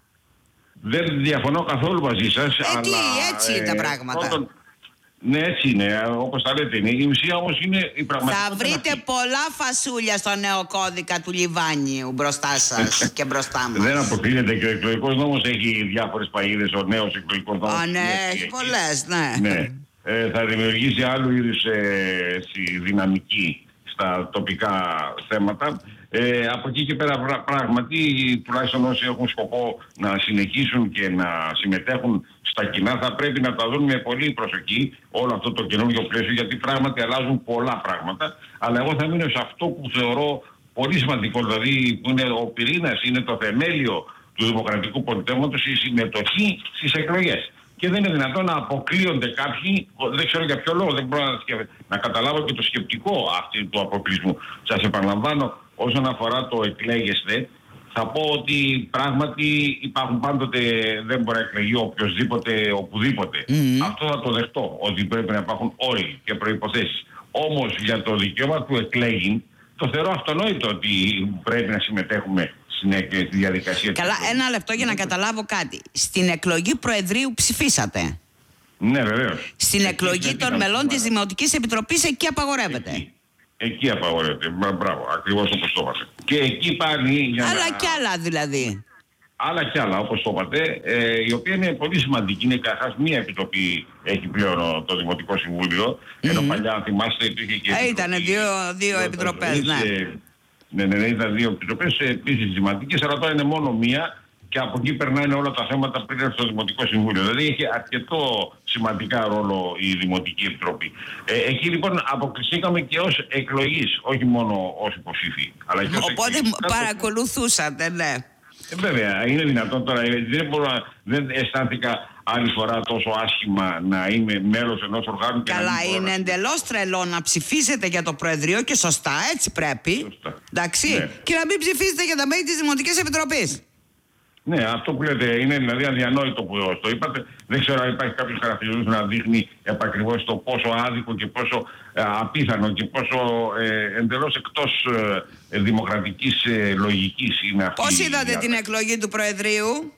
Δεν διαφωνώ καθόλου μαζί σας. Ε, αλλά, τι, έτσι είναι ε, τα πράγματα. Πρώτον, ναι, έτσι είναι, όπως τα λέτε είναι. Η ουσία όμως είναι η πραγματικότητα. Θα βρείτε αυτή. Πολλά φασούλια στο νέο κώδικα του Λιβάνιου μπροστά σας και μπροστά μας. Δεν αποκλείεται, και ο εκλογικός νόμος έχει διάφορες παγίδες, ο νέος εκλογικός νόμος. Α, ναι, έχει, έχει πολλές, ναι. ναι. Ε, θα δημιουργήσει άλλου είδους ε, δυναμική στα τοπικά θέματα. Ε, από εκεί και πέρα πράγματι, τουλάχιστον όσοι έχουν σκοπό να συνεχίσουν και να συμμετέχουν στα κοινά, θα πρέπει να τα δουν με πολύ προσοχή όλο αυτό το καινούργιο πλαίσιο, γιατί πράγματι αλλάζουν πολλά πράγματα. Αλλά εγώ θα μείνω σε αυτό που θεωρώ πολύ σημαντικό, δηλαδή που είναι ο πυρήνας, είναι το θεμέλιο του δημοκρατικού πολιτεύματος, η συμμετοχή στις εκλογές. Και δεν είναι δυνατόν να αποκλείονται κάποιοι, δεν ξέρω για ποιο λόγο, δεν μπορώ να, να καταλάβω και το σκεπτικό αυτή του αποκλεισμού. Σας επαναλαμβάνω, όσον αφορά το εκλέγεστε, θα πω ότι πράγματι υπάρχουν πάντοτε, δεν μπορεί να εκλεγεί οποιοσδήποτε, οπουδήποτε. Mm-hmm. Αυτό θα το δεχτώ, ότι πρέπει να υπάρχουν όροι και προϋποθέσεις. Όμως για το δικαίωμα του εκλέγην, το θεωρώ αυτονόητο ότι πρέπει να συμμετέχουμε στη διαδικασία. Καλά, ένα λεπτό για να καταλάβω κάτι. Στην εκλογή Προεδρείου ψηφίσατε. Ναι, βεβαίως. Στην εκεί εκλογή των μελών της Δημοτικής Επιτροπής εκεί απαγορεύεται. Εκεί, εκεί απαγορεύεται. Μπράβο, ακριβώς όπως το είπατε. Και εκεί πάλι. Για άλλα να... κι άλλα δηλαδή. Άλλα κι άλλα, όπως το είπατε, ε, η οποία είναι πολύ σημαντική. Είναι καταρχάς μία επιτροπή έχει πλέον το Δημοτικό Συμβούλιο. Mm-hmm. Ενώ παλιά, αν θυμάστε, υπήρχε και. Ε, ήταν δύο, δύο επιτροπές, ναι. Ναι, ναι, ναι, ήταν δύο επιτροπές επίσης σημαντικές, αλλά τώρα είναι μόνο μία και από εκεί περνάνε όλα τα θέματα πριν έρθει στο Δημοτικό Συμβούλιο. Δηλαδή έχει αρκετό σημαντικά ρόλο η Δημοτική Επιτροπή. Ε, εκεί λοιπόν αποκλειστήκαμε και ως εκλογής, όχι μόνο ως υποψήφοι. Αλλά και ως οπότε εκλογής. παρακολουθούσατε, ναι. Ε, βέβαια, είναι δυνατόν τώρα. Δεν, μπορώ, δεν αισθάνθηκα άλλη φορά τόσο άσχημα να είμαι μέλος ενός οργάνου. Καλά, και να είναι εντελώς τρελό να ψηφίσετε για το Προεδρείο και σωστά, έτσι πρέπει. Σωστά. Εντάξει. Ναι. Και να μην ψηφίσετε για τα μέλη της Δημοτικής Επιτροπής. Ναι, αυτό που λέτε είναι δηλαδή αδιανόητο που το είπατε. Δεν ξέρω αν υπάρχει κάποιος χαρακτηρισμός να δείχνει επακριβώς το πόσο άδικο και πόσο ε, απίθανο και πόσο ε, εντελώς εκτός ε, δημοκρατικής ε, λογικής είναι αυτή. Πώς είδατε η την εκλογή του Προεδρείου?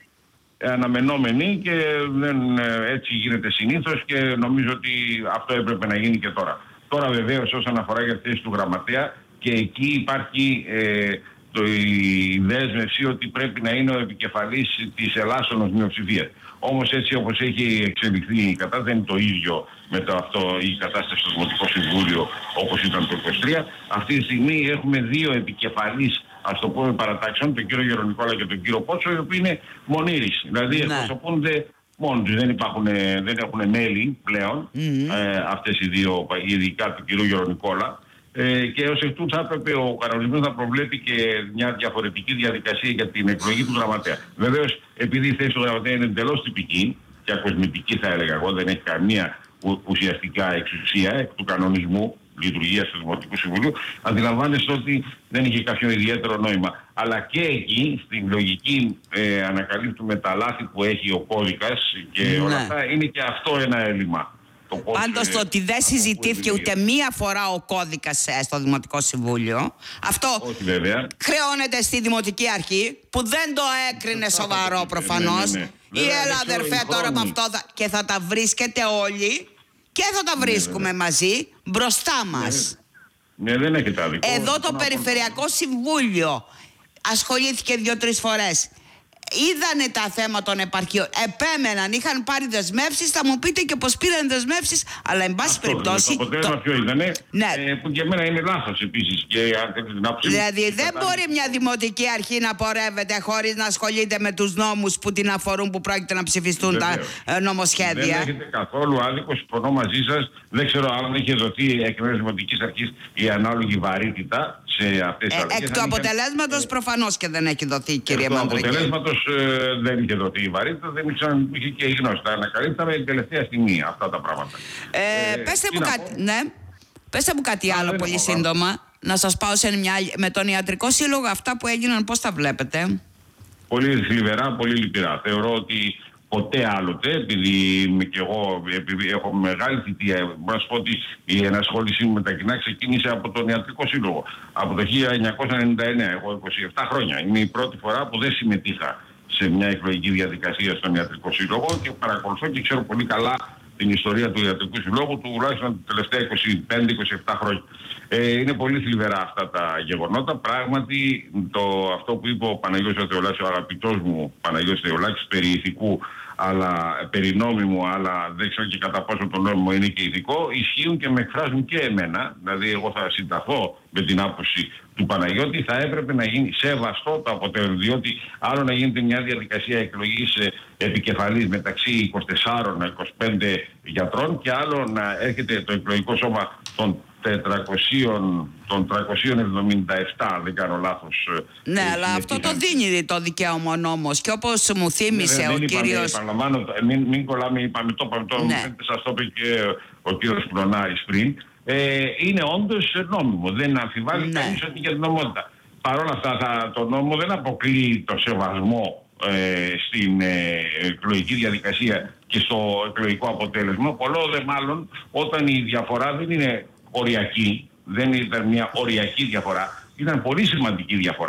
Ε, αναμενόμενη και δεν, ε, έτσι γίνεται συνήθως και νομίζω ότι αυτό έπρεπε να γίνει και τώρα. Τώρα βεβαίως όσον αφορά για τη θέση του γραμματέα και εκεί υπάρχει... Ε, Το, η δέσμευση ότι πρέπει να είναι ο επικεφαλής της ελάσσονος μειοψηφίας. Όμως έτσι όπως έχει εξελιχθεί η κατάσταση δεν είναι το ίδιο με το αυτό η κατάσταση στο Δημοτικό Συμβούλιο όπως ήταν το είκοσι τρία. Αυτή τη στιγμή έχουμε δύο επικεφαλής, ας το πούμε, παρατάξεων, τον κύριο Γερονικόλα και τον κύριο Πότσο, οι οποίοι είναι μονήρεις. Δηλαδή ναι. εκπροσωπούνται μόνοι τους, δεν, υπάρχουν, δεν έχουν μέλη πλέον mm-hmm. ε, αυτές οι δύο, ειδικά του κύριου Γερονικόλα. Ε, και ως εκ τούτου θα έπρεπε ο κανονισμός να προβλέπει και μια διαφορετική διαδικασία για την εκλογή του γραμματέα. Βεβαίως, επειδή η θέση του γραμματέα είναι εντελώς τυπική και ακοσμητική, θα έλεγα εγώ, δεν έχει καμία ουσιαστικά εξουσία εκ του κανονισμού λειτουργίας του Δημοτικού Συμβουλίου, αντιλαμβάνεστε ότι δεν είχε κάποιο ιδιαίτερο νόημα. Αλλά και εκεί, στην λογική, ε, ανακαλύπτουμε τα λάθη που έχει ο κώδικας και ναι. όλα αυτά, είναι και αυτό ένα έλλειμμα. Πάντως το ότι δεν συζητήθηκε ούτε μία φορά ο κώδικας στο Δημοτικό Συμβούλιο, αυτό όχι, βέβαια. χρεώνεται στη Δημοτική Αρχή που δεν το έκρινε σοβαρό προφανώς. Ναι, ναι, ναι. Ή έλα αδερφέ τώρα με αυτό θα... και θα τα βρίσκετε όλοι και θα τα βρίσκουμε ναι, μαζί μπροστά μας. Ναι, ναι δεν έχετε άδικο. Εδώ το Περιφερειακό Συμβούλιο ασχολήθηκε δύο-τρεις φορές. Είδανε τα θέματα των επαρχείων, επέμεναν, είχαν πάρει δεσμεύσεις. Θα μου πείτε και πως πήραν δεσμεύσεις, αλλά εν πάση περιπτώσει. Το αποτέλεσμα το... ποιο ήτανε, ναι. ε, που για μένα είναι λάθος επίσης. Και, την άποψη δηλαδή δεν κατάλληλη. Μπορεί μια δημοτική αρχή να πορεύεται χωρίς να ασχολείται με τους νόμους που την αφορούν, που πρόκειται να ψηφιστούν Βεβαίως. τα ε, νομοσχέδια. Δεν έχετε καθόλου άδικο, συμφωνώ μαζί σας. Δεν ξέρω αν είχε δοθεί εκ μέρους δημοτικής αρχής η ανάλογη βαρύτητα σε αυτές τις ε, αλλαγές. Εκ του αποτελέσματος ε, προφανώς και δεν έχει δοθεί, κυρία Μανδρική. Εκ του αποτελέσματος ε, δεν είχε δοθεί η βαρύτητα, δεν ήξεραν, είχε και η γνώση. Τα ανακαλύψαμε την τελευταία στιγμή αυτά τα πράγματα. Ε, ε, πέστε, μου κάτι, ναι. πέστε μου κάτι Α, άλλο πολύ σύντομα. Άλλο. Να σας πάω σε μια, με τον Ιατρικό Σύλλογο, αυτά που έγιναν, πώς τα βλέπετε? Πολύ θλιβερά, πολύ λυπηρά. Θεωρώ ότι ποτέ άλλοτε, επειδή είμαι και εγώ, επειδή έχω μεγάλη θητεία, μπορώ να σου πω ότι η ενασχόλησή μου με τα κοινά ξεκίνησε από τον Ιατρικό Σύλλογο. Από το χίλια εννιακόσια ενενήντα εννέα, εγώ είκοσι επτά χρόνια. Είναι η πρώτη φορά που δεν συμμετείχα σε μια εκλογική διαδικασία στον Ιατρικό Σύλλογο και παρακολουθώ και ξέρω πολύ καλά την ιστορία του Ιατρικού Συλλόγου τουλάχιστον τα τελευταία είκοσι πέντε είκοσι επτά χρόνια. Ε, είναι πολύ θλιβερά αυτά τα γεγονότα. Πράγματι, το, αυτό που είπε ο Παναγιώτης Θεολάκης, ο αγαπητός μου Παναγιώτης Θεολάκης, περί ηθικού, αλλά περί νόμιμου, αλλά δεν ξέρω και κατά πόσο το νόμιμο είναι και ηθικό, ισχύουν και με εκφράζουν και εμένα. Δηλαδή, εγώ θα συνταχώ με την άποψη του Παναγιώτη, θα έπρεπε να γίνει σεβαστό το αποτέλεσμα. Διότι άλλο να γίνεται μια διαδικασία εκλογής επικεφαλής μεταξύ είκοσι τεσσάρων είκοσι πέντε γιατρών και άλλο να έρχεται το εκλογικό σώμα των τετρακοσίων, των τριακοσίων εβδομήντα επτά, δεν κάνω λάθος. Ναι, ε, αλλά αυτό το δίνει το δικαίωμα ο νόμος. Και όπως μου θύμισε ναι, ο είπαμε, κύριος... Επαναλαμβάνω, μην, μην κολλάμε, είπαμε το, είπαμε το, ναι. σας το είπε και ο κύριος Πλωνάρης πριν. Ε, είναι όντως νόμιμο, δεν αμφιβάλλει ναι. κανείς ότι για την νομότητα. Παρ' όλα αυτά, θα, το νόμο δεν αποκλείει το σεβασμό ε, στην ε, εκλογική διαδικασία και στο εκλογικό αποτέλεσμα. Πολλό δε μάλλον όταν η διαφορά δεν είναι οριακή, δεν ήταν μια οριακή διαφορά, ήταν πολύ σημαντική διαφορά.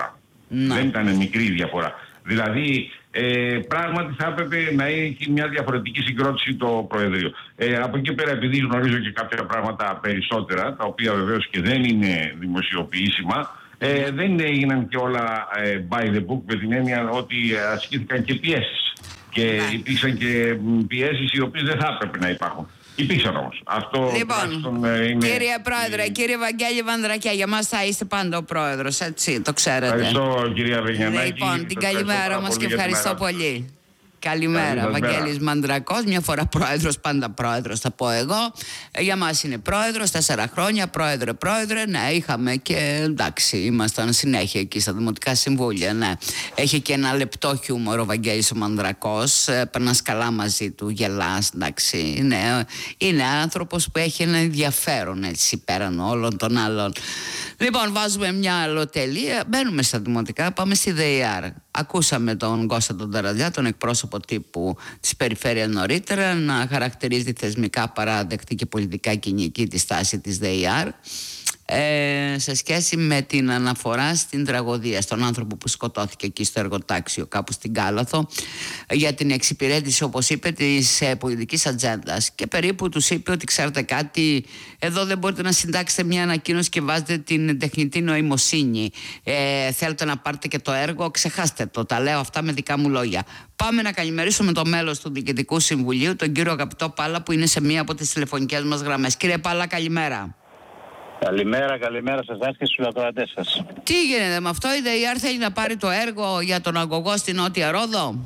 Να. Δεν ήταν μικρή διαφορά. Δηλαδή, ε, πράγματι θα έπρεπε να έχει μια διαφορετική συγκρότηση το Προεδρείο. Ε, από εκεί πέρα, επειδή γνωρίζω και κάποια πράγματα περισσότερα, τα οποία βεβαίως και δεν είναι δημοσιοποιήσιμα, ε, δεν έγιναν και όλα ε, by the book, με την έννοια ότι ασκήθηκαν και πιέσεις. Και ναι. υπήρξαν και πιέσεις οι οποίες δεν θα έπρεπε να υπάρχουν. Υπήρξαν όμως. Αυτό λοιπόν, είναι... Κύριε Πρόεδρε, κύριε Βαγγέλη Βανδρακιά, για μας θα είστε πάντα ο Πρόεδρος, έτσι, το ξέρετε. Ευχαριστώ, κυρία Βεγιανάκη. Λοιπόν, την καλημέρα όμως και ευχαριστώ πολύ. Καλημέρα, Βαγγέλης Μανδρακός, μια φορά πρόεδρος, πάντα πρόεδρος θα πω εγώ. Για μας είναι πρόεδρος, τέσσερα χρόνια, πρόεδρε, πρόεδρε, ναι, είχαμε και εντάξει, ήμασταν συνέχεια εκεί στα Δημοτικά Συμβούλια, ναι. Έχει και ένα λεπτό χιούμορ ο Βαγγέλης ο Μανδρακός, περνάς καλά μαζί του, γελάς, εντάξει, είναι, είναι άνθρωπος που έχει ένα ενδιαφέρον έτσι πέραν όλων των άλλων. Λοιπόν, βάζουμε μια αλλοτελεία, μπαίνουμε στα Δημοτικά, πάμε στη ΔΕΙΑΡ. Ακούσαμε τον Κώστα τον Ταραντζά, τον εκπρόσωπο τύπου της περιφέρειας νωρίτερα, να χαρακτηρίζει θεσμικά παράδεκτη και πολιτικά κοινική τη στάση της ΔΕΙΑΡ ε, σε σχέση με την αναφορά στην τραγωδία, στον άνθρωπο που σκοτώθηκε εκεί στο εργοτάξιο κάπου στην Κάλαθο, για την εξυπηρέτηση, όπως είπε, της ε, πολιτικής ατζέντας. Και περίπου τους είπε ότι ξέρετε κάτι, εδώ δεν μπορείτε να συντάξετε μια ανακοίνωση και βάζετε την τεχνητή νοημοσύνη. Ε, θέλετε να πάρετε και το έργο, ξεχάστε το. Τα λέω αυτά με δικά μου λόγια. Πάμε να καλημερίσουμε το μέλος του Διοικητικού Συμβουλίου, τον κύριο Αγαπητό Πάλα, που είναι σε μία από τις τηλεφωνικές μας γραμμές. Κύριε Πάλα, καλημέρα. Καλημέρα, καλημέρα σε εσάς και στους ακροατές σας. Τι γίνεται με αυτό, η ΔΕΙΑΡ θέλει να πάρει το έργο για τον αγωγό στην Νότια Ρόδο?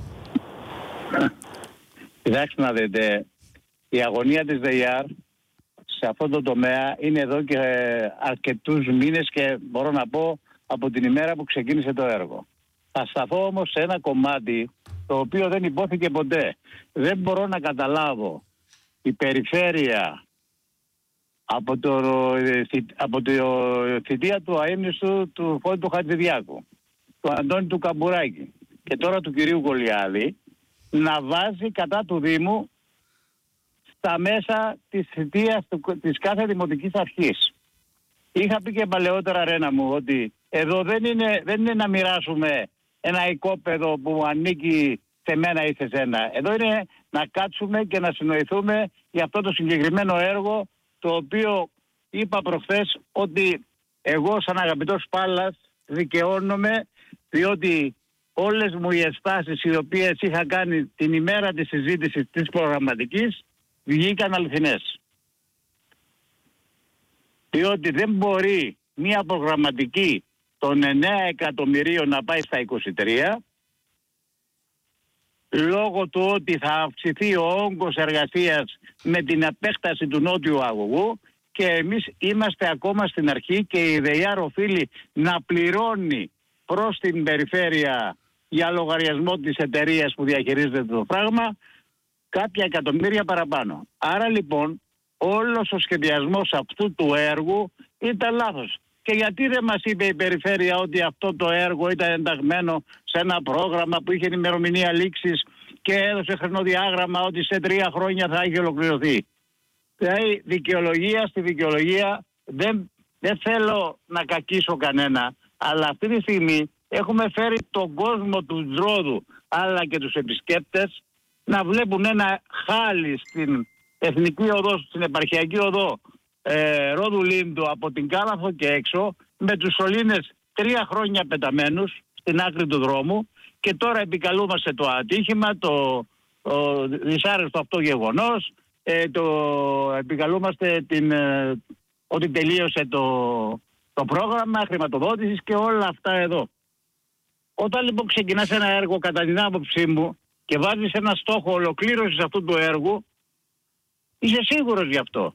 Κοιτάξτε να δείτε, η αγωνία της ΔΕΙΑΡ σε αυτό το τομέα είναι εδώ και αρκετούς μήνες και μπορώ να πω από την ημέρα που ξεκίνησε το έργο. Θα σταθώ όμως σε ένα κομμάτι το οποίο δεν υπόθηκε ποτέ. Δεν μπορώ να καταλάβω η περιφέρεια από το, από το θητεία του αείμνηστου του Φώτη του Χατζηδιάκου, του Αντώνη του Καμπουράκη και τώρα του κυρίου Γολιάδη να βάζει κατά του Δήμου στα μέσα της θητείας του, της κάθε δημοτικής αρχής. Είχα πει και παλαιότερα, Ρένα μου, ότι εδώ δεν είναι, δεν είναι να μοιράσουμε ένα οικόπεδο που ανήκει σε μένα ή σε σένα. Εδώ είναι να κάτσουμε και να συνοηθούμε για αυτό το συγκεκριμένο έργο, το οποίο είπα προχθές ότι εγώ σαν αγαπητός Πάλας δικαιώνομαι, διότι όλες μου οι αισθάσεις οι οποίες είχα κάνει την ημέρα της συζήτησης της προγραμματικής βγήκαν αληθινές. Διότι δεν μπορεί μια προγραμματική των εννέα εκατομμυρίων να πάει στα είκοσι τρία λόγω του ότι θα αυξηθεί ο όγκος εργασίας με την επέκταση του νότιου αγωγού και εμείς είμαστε ακόμα στην αρχή και η ΔΕΙΑΡ οφείλει να πληρώνει προς την περιφέρεια για λογαριασμό της εταιρείας που διαχειρίζεται το πράγμα κάποια εκατομμύρια παραπάνω. Άρα λοιπόν όλος ο σχεδιασμός αυτού του έργου ήταν λάθος. Και γιατί δεν μας είπε η περιφέρεια ότι αυτό το έργο ήταν ενταγμένο σε ένα πρόγραμμα που είχε ημερομηνία λήξης και έδωσε χρονοδιάγραμμα ότι σε τρία χρόνια θα έχει ολοκληρωθεί? Δηλαδή δικαιολογία στη δικαιολογία, δεν, δεν θέλω να κακίσω κανένα, αλλά αυτή τη στιγμή έχουμε φέρει τον κόσμο του Ρόδου αλλά και τους επισκέπτες να βλέπουν ένα χάλι στην Εθνική Οδό, στην Επαρχιακή Οδό ε, Ρόδου Λίντου από την Κάλαθο και έξω, με τους σωλήνες τρία χρόνια πεταμένους στην άκρη του δρόμου και τώρα επικαλούμαστε το ατύχημα, το, το δυσάρεστο αυτό γεγονός, ε, το επικαλούμαστε την, ε, ότι τελείωσε το, το πρόγραμμα χρηματοδότησης και όλα αυτά εδώ. Όταν λοιπόν ξεκινάς ένα έργο, κατά την άποψή μου, και βάζεις ένα στόχο ολοκλήρωσης αυτού του έργου, είσαι σίγουρος γι' αυτό.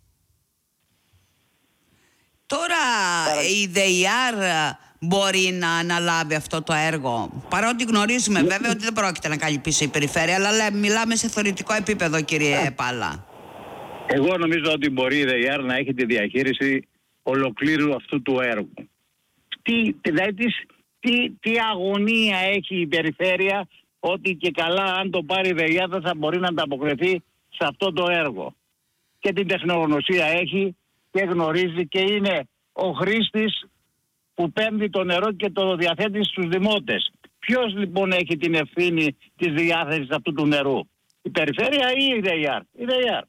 Τώρα η ΔΕΙΑΡ μπορεί να αναλάβει αυτό το έργο, παρότι γνωρίζουμε βέβαια ότι δεν πρόκειται να κάνει πίσω η περιφέρεια, αλλά μιλάμε σε θεωρητικό επίπεδο, κύριε Πάλα. Εγώ νομίζω ότι μπορεί η ΔΕΙΑΡ να έχει τη διαχείριση ολοκλήρου αυτού του έργου. Τι, δηλαδή, τι, τι, τι αγωνία έχει η περιφέρεια ότι και καλά αν το πάρει η ΔΕΙΑΡ δεν θα μπορεί να ανταποκριθεί σε αυτό το έργο. Και την τεχνογνωσία έχει και γνωρίζει και είναι ο χρήστης που παίρνει το νερό και το διαθέτει στους δημότες. Ποιος λοιπόν έχει την ευθύνη της διάθεσης αυτού του νερού? Η περιφέρεια ή η ΔΕΙΑΡ? Η ΔΕΙΑΡ.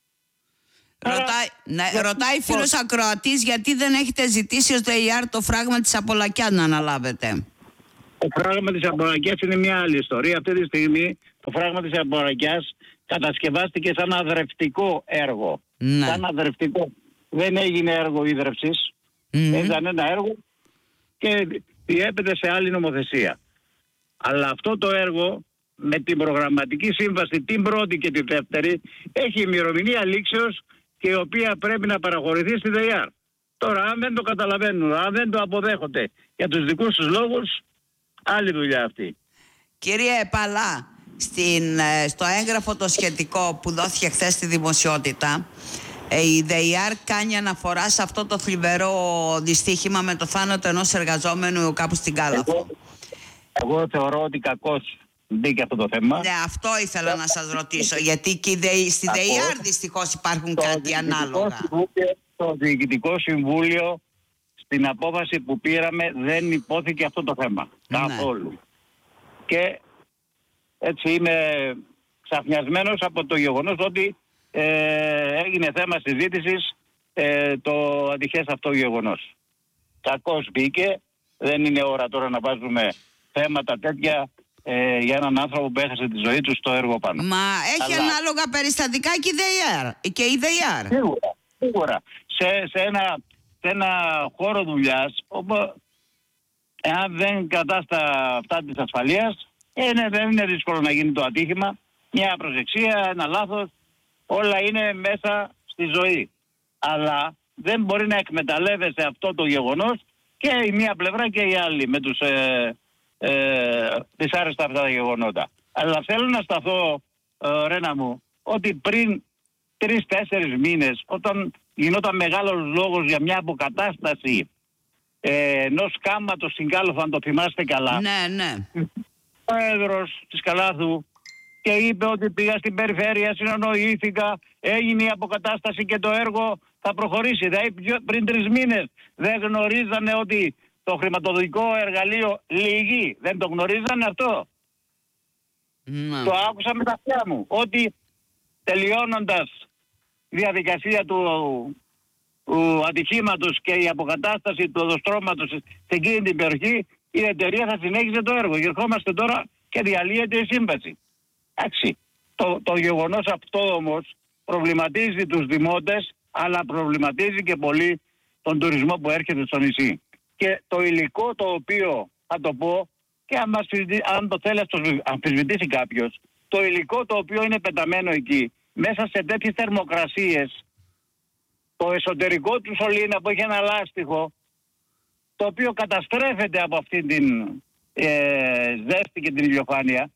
Ρωτάει, ναι, ρωτάει φίλος ακροατής γιατί δεν έχετε ζητήσει ως ΔΕΙΑΡ το φράγμα της Απολακιάς να αναλάβετε. Το φράγμα της Απολακιάς είναι μια άλλη ιστορία. Αυτή τη στιγμή το φράγμα της Απολακιάς κατασκευάστηκε σαν αδρευτικό έργο. Ναι. Σαν αδρευτικό. Δεν έγινε έργο ίδρευσης. Mm-hmm. Ήταν ένα έργο και διέπεται σε άλλη νομοθεσία. Αλλά αυτό το έργο με την προγραμματική σύμβαση την πρώτη και τη δεύτερη έχει ημερομηνία λήξεως και η οποία πρέπει να παραχωρηθεί στη ΔΕΙΑΡ. Τώρα αν δεν το καταλαβαίνουν, αν δεν το αποδέχονται για τους δικούς τους λόγους, άλλη δουλειά αυτή. Κύριε Παλά, στην, στο έγγραφο το σχετικό που δόθηκε χθες στη δημοσιότητα, η ΔΕΙΑΡ κάνει αναφορά σε αυτό το θλιβερό δυστύχημα με το θάνατο ενός εργαζόμενου κάπου στην Κάλαθο. Εγώ, εγώ θεωρώ ότι κακώς μπήκε αυτό το θέμα. Ναι, αυτό ήθελα να σας ρωτήσω, γιατί και στη ΔΕΙΑΡ δυστυχώς υπάρχουν κάτι ανάλογα. Το Διοικητικό Συμβούλιο στην απόφαση που πήραμε δεν υπόθηκε αυτό το θέμα. Ναι. Καθόλου. Και έτσι είμαι ξαφνιασμένος από το γεγονός ότι ε, έγινε θέμα συζήτησης ε, το ατυχές αυτό γεγονός. Κακώς μπήκε. Δεν είναι ώρα τώρα να βάζουμε θέματα τέτοια ε, για έναν άνθρωπο που έχασε τη ζωή του στο έργο πάνω. Μα έχει Αλλά... ανάλογα περιστατικά και η ΔΕΙΑΡ. Και η ΔΕΙΑΡ. Σίγουρα. Σίγουρα. Σε, σε, ένα, σε ένα χώρο δουλειάς, όπου εάν δεν κρατάς τα αυτά της ασφαλείας, είναι, δεν είναι δύσκολο να γίνει το ατύχημα. Μια προσεξία, ένα λάθος, όλα είναι μέσα στη ζωή. Αλλά δεν μπορεί να εκμεταλλεύεσαι αυτό το γεγονός και η μία πλευρά και η άλλη με τους ε, ε, δυσάρεστα αυτά τα γεγονότα. Αλλά θέλω να σταθώ, ε, Ρένα μου, ότι πριν τρεις-τέσσερις μήνες, όταν γινόταν μεγάλος λόγος για μια αποκατάσταση ε, ενός κάματος στην Κάλαθο, αν το θυμάστε καλά. Ναι, ναι. Ο πρόεδρος της Καλάθου και είπε ότι πήγα στην περιφέρεια, συνονοήθηκα, έγινε η αποκατάσταση και το έργο θα προχωρήσει. Δηλαδή πριν τρεις μήνες δεν γνωρίζανε ότι το χρηματοδοτικό εργαλείο λυγεί. Δεν το γνωρίζανε αυτό. Ναι. Το άκουσα με τα αυτιά μου. Ότι τελειώνοντας η διαδικασία του, του ατυχήματος και η αποκατάσταση του οδοστρώματος σε εκείνη την περιοχή, η εταιρεία θα συνέχισε το έργο. Ερχόμαστε τώρα και διαλύεται η σύμβαση. Εντάξει. Το, το γεγονός αυτό όμως προβληματίζει τους δημότες, αλλά προβληματίζει και πολύ τον τουρισμό που έρχεται στο νησί. Και το υλικό το οποίο, θα το πω, και αν, μας, αν το θέλει να αμφισβητήσει κάποιος, το υλικό το οποίο είναι πεταμένο εκεί, μέσα σε τέτοιες θερμοκρασίες, το εσωτερικό του σωλήνα που έχει ένα λάστιχο, το οποίο καταστρέφεται από αυτή την ε, ζέστη και την ηλιοφάνεια,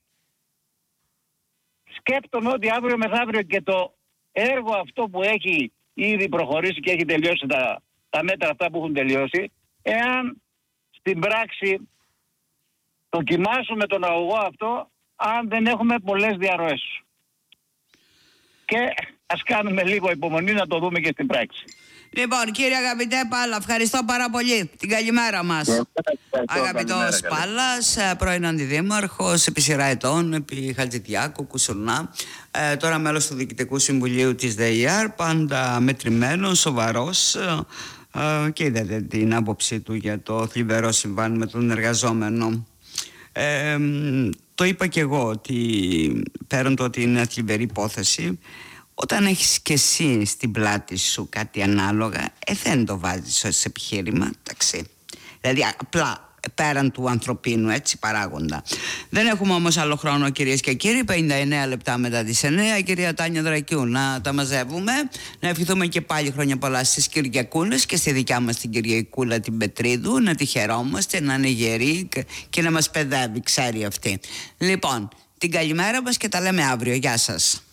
σκέπτομαι ότι αύριο μεθαύριο και το έργο αυτό που έχει ήδη προχωρήσει και έχει τελειώσει τα, τα μέτρα αυτά που έχουν τελειώσει, εάν στην πράξη δοκιμάσουμε τον αγωγό αυτό, αν δεν έχουμε πολλές διαρροές. Και ας κάνουμε λίγο υπομονή να το δούμε και στην πράξη. Λοιπόν, κύριε αγαπητέ Πάλα, ευχαριστώ πάρα πολύ. Την καλημέρα μας. Αγαπητός Πάλας, πρώην αντιδήμαρχος, επί σειρά ετών, επί Χατζηδιάκου, Κουσουρνά, ε, τώρα μέλος του Διοικητικού Συμβουλίου της ΔΕΙΑΡ, πάντα μετρημένος, σοβαρός, ε, και είδατε την άποψή του για το θλιβερό συμβάν με τον εργαζόμενο. Ε, το είπα και εγώ ότι πέραν το ότι είναι θλιβερή υπόθεση, όταν έχεις και εσύ στην πλάτη σου κάτι ανάλογα, ε, δεν το βάζεις ως επιχείρημα, εντάξει. Δηλαδή απλά πέραν του ανθρωπίνου έτσι παράγοντα. Δεν έχουμε όμως άλλο χρόνο, κυρίες και κύριοι. πενήντα εννέα λεπτά μετά τις εννέα, η κυρία Τάνια Δρακιού να τα μαζεύουμε. Να ευχηθούμε και πάλι χρόνια πολλά στις Κυριακούλες και στη δικιά μας την Κυριακούλα την Πετρίδου. Να τη χαιρόμαστε, να είναι γερή και να μας παιδεύει, ξέρει αυτή. Λοιπόν, την καλημέρα μας και τα λέμε αύριο. Γεια σας.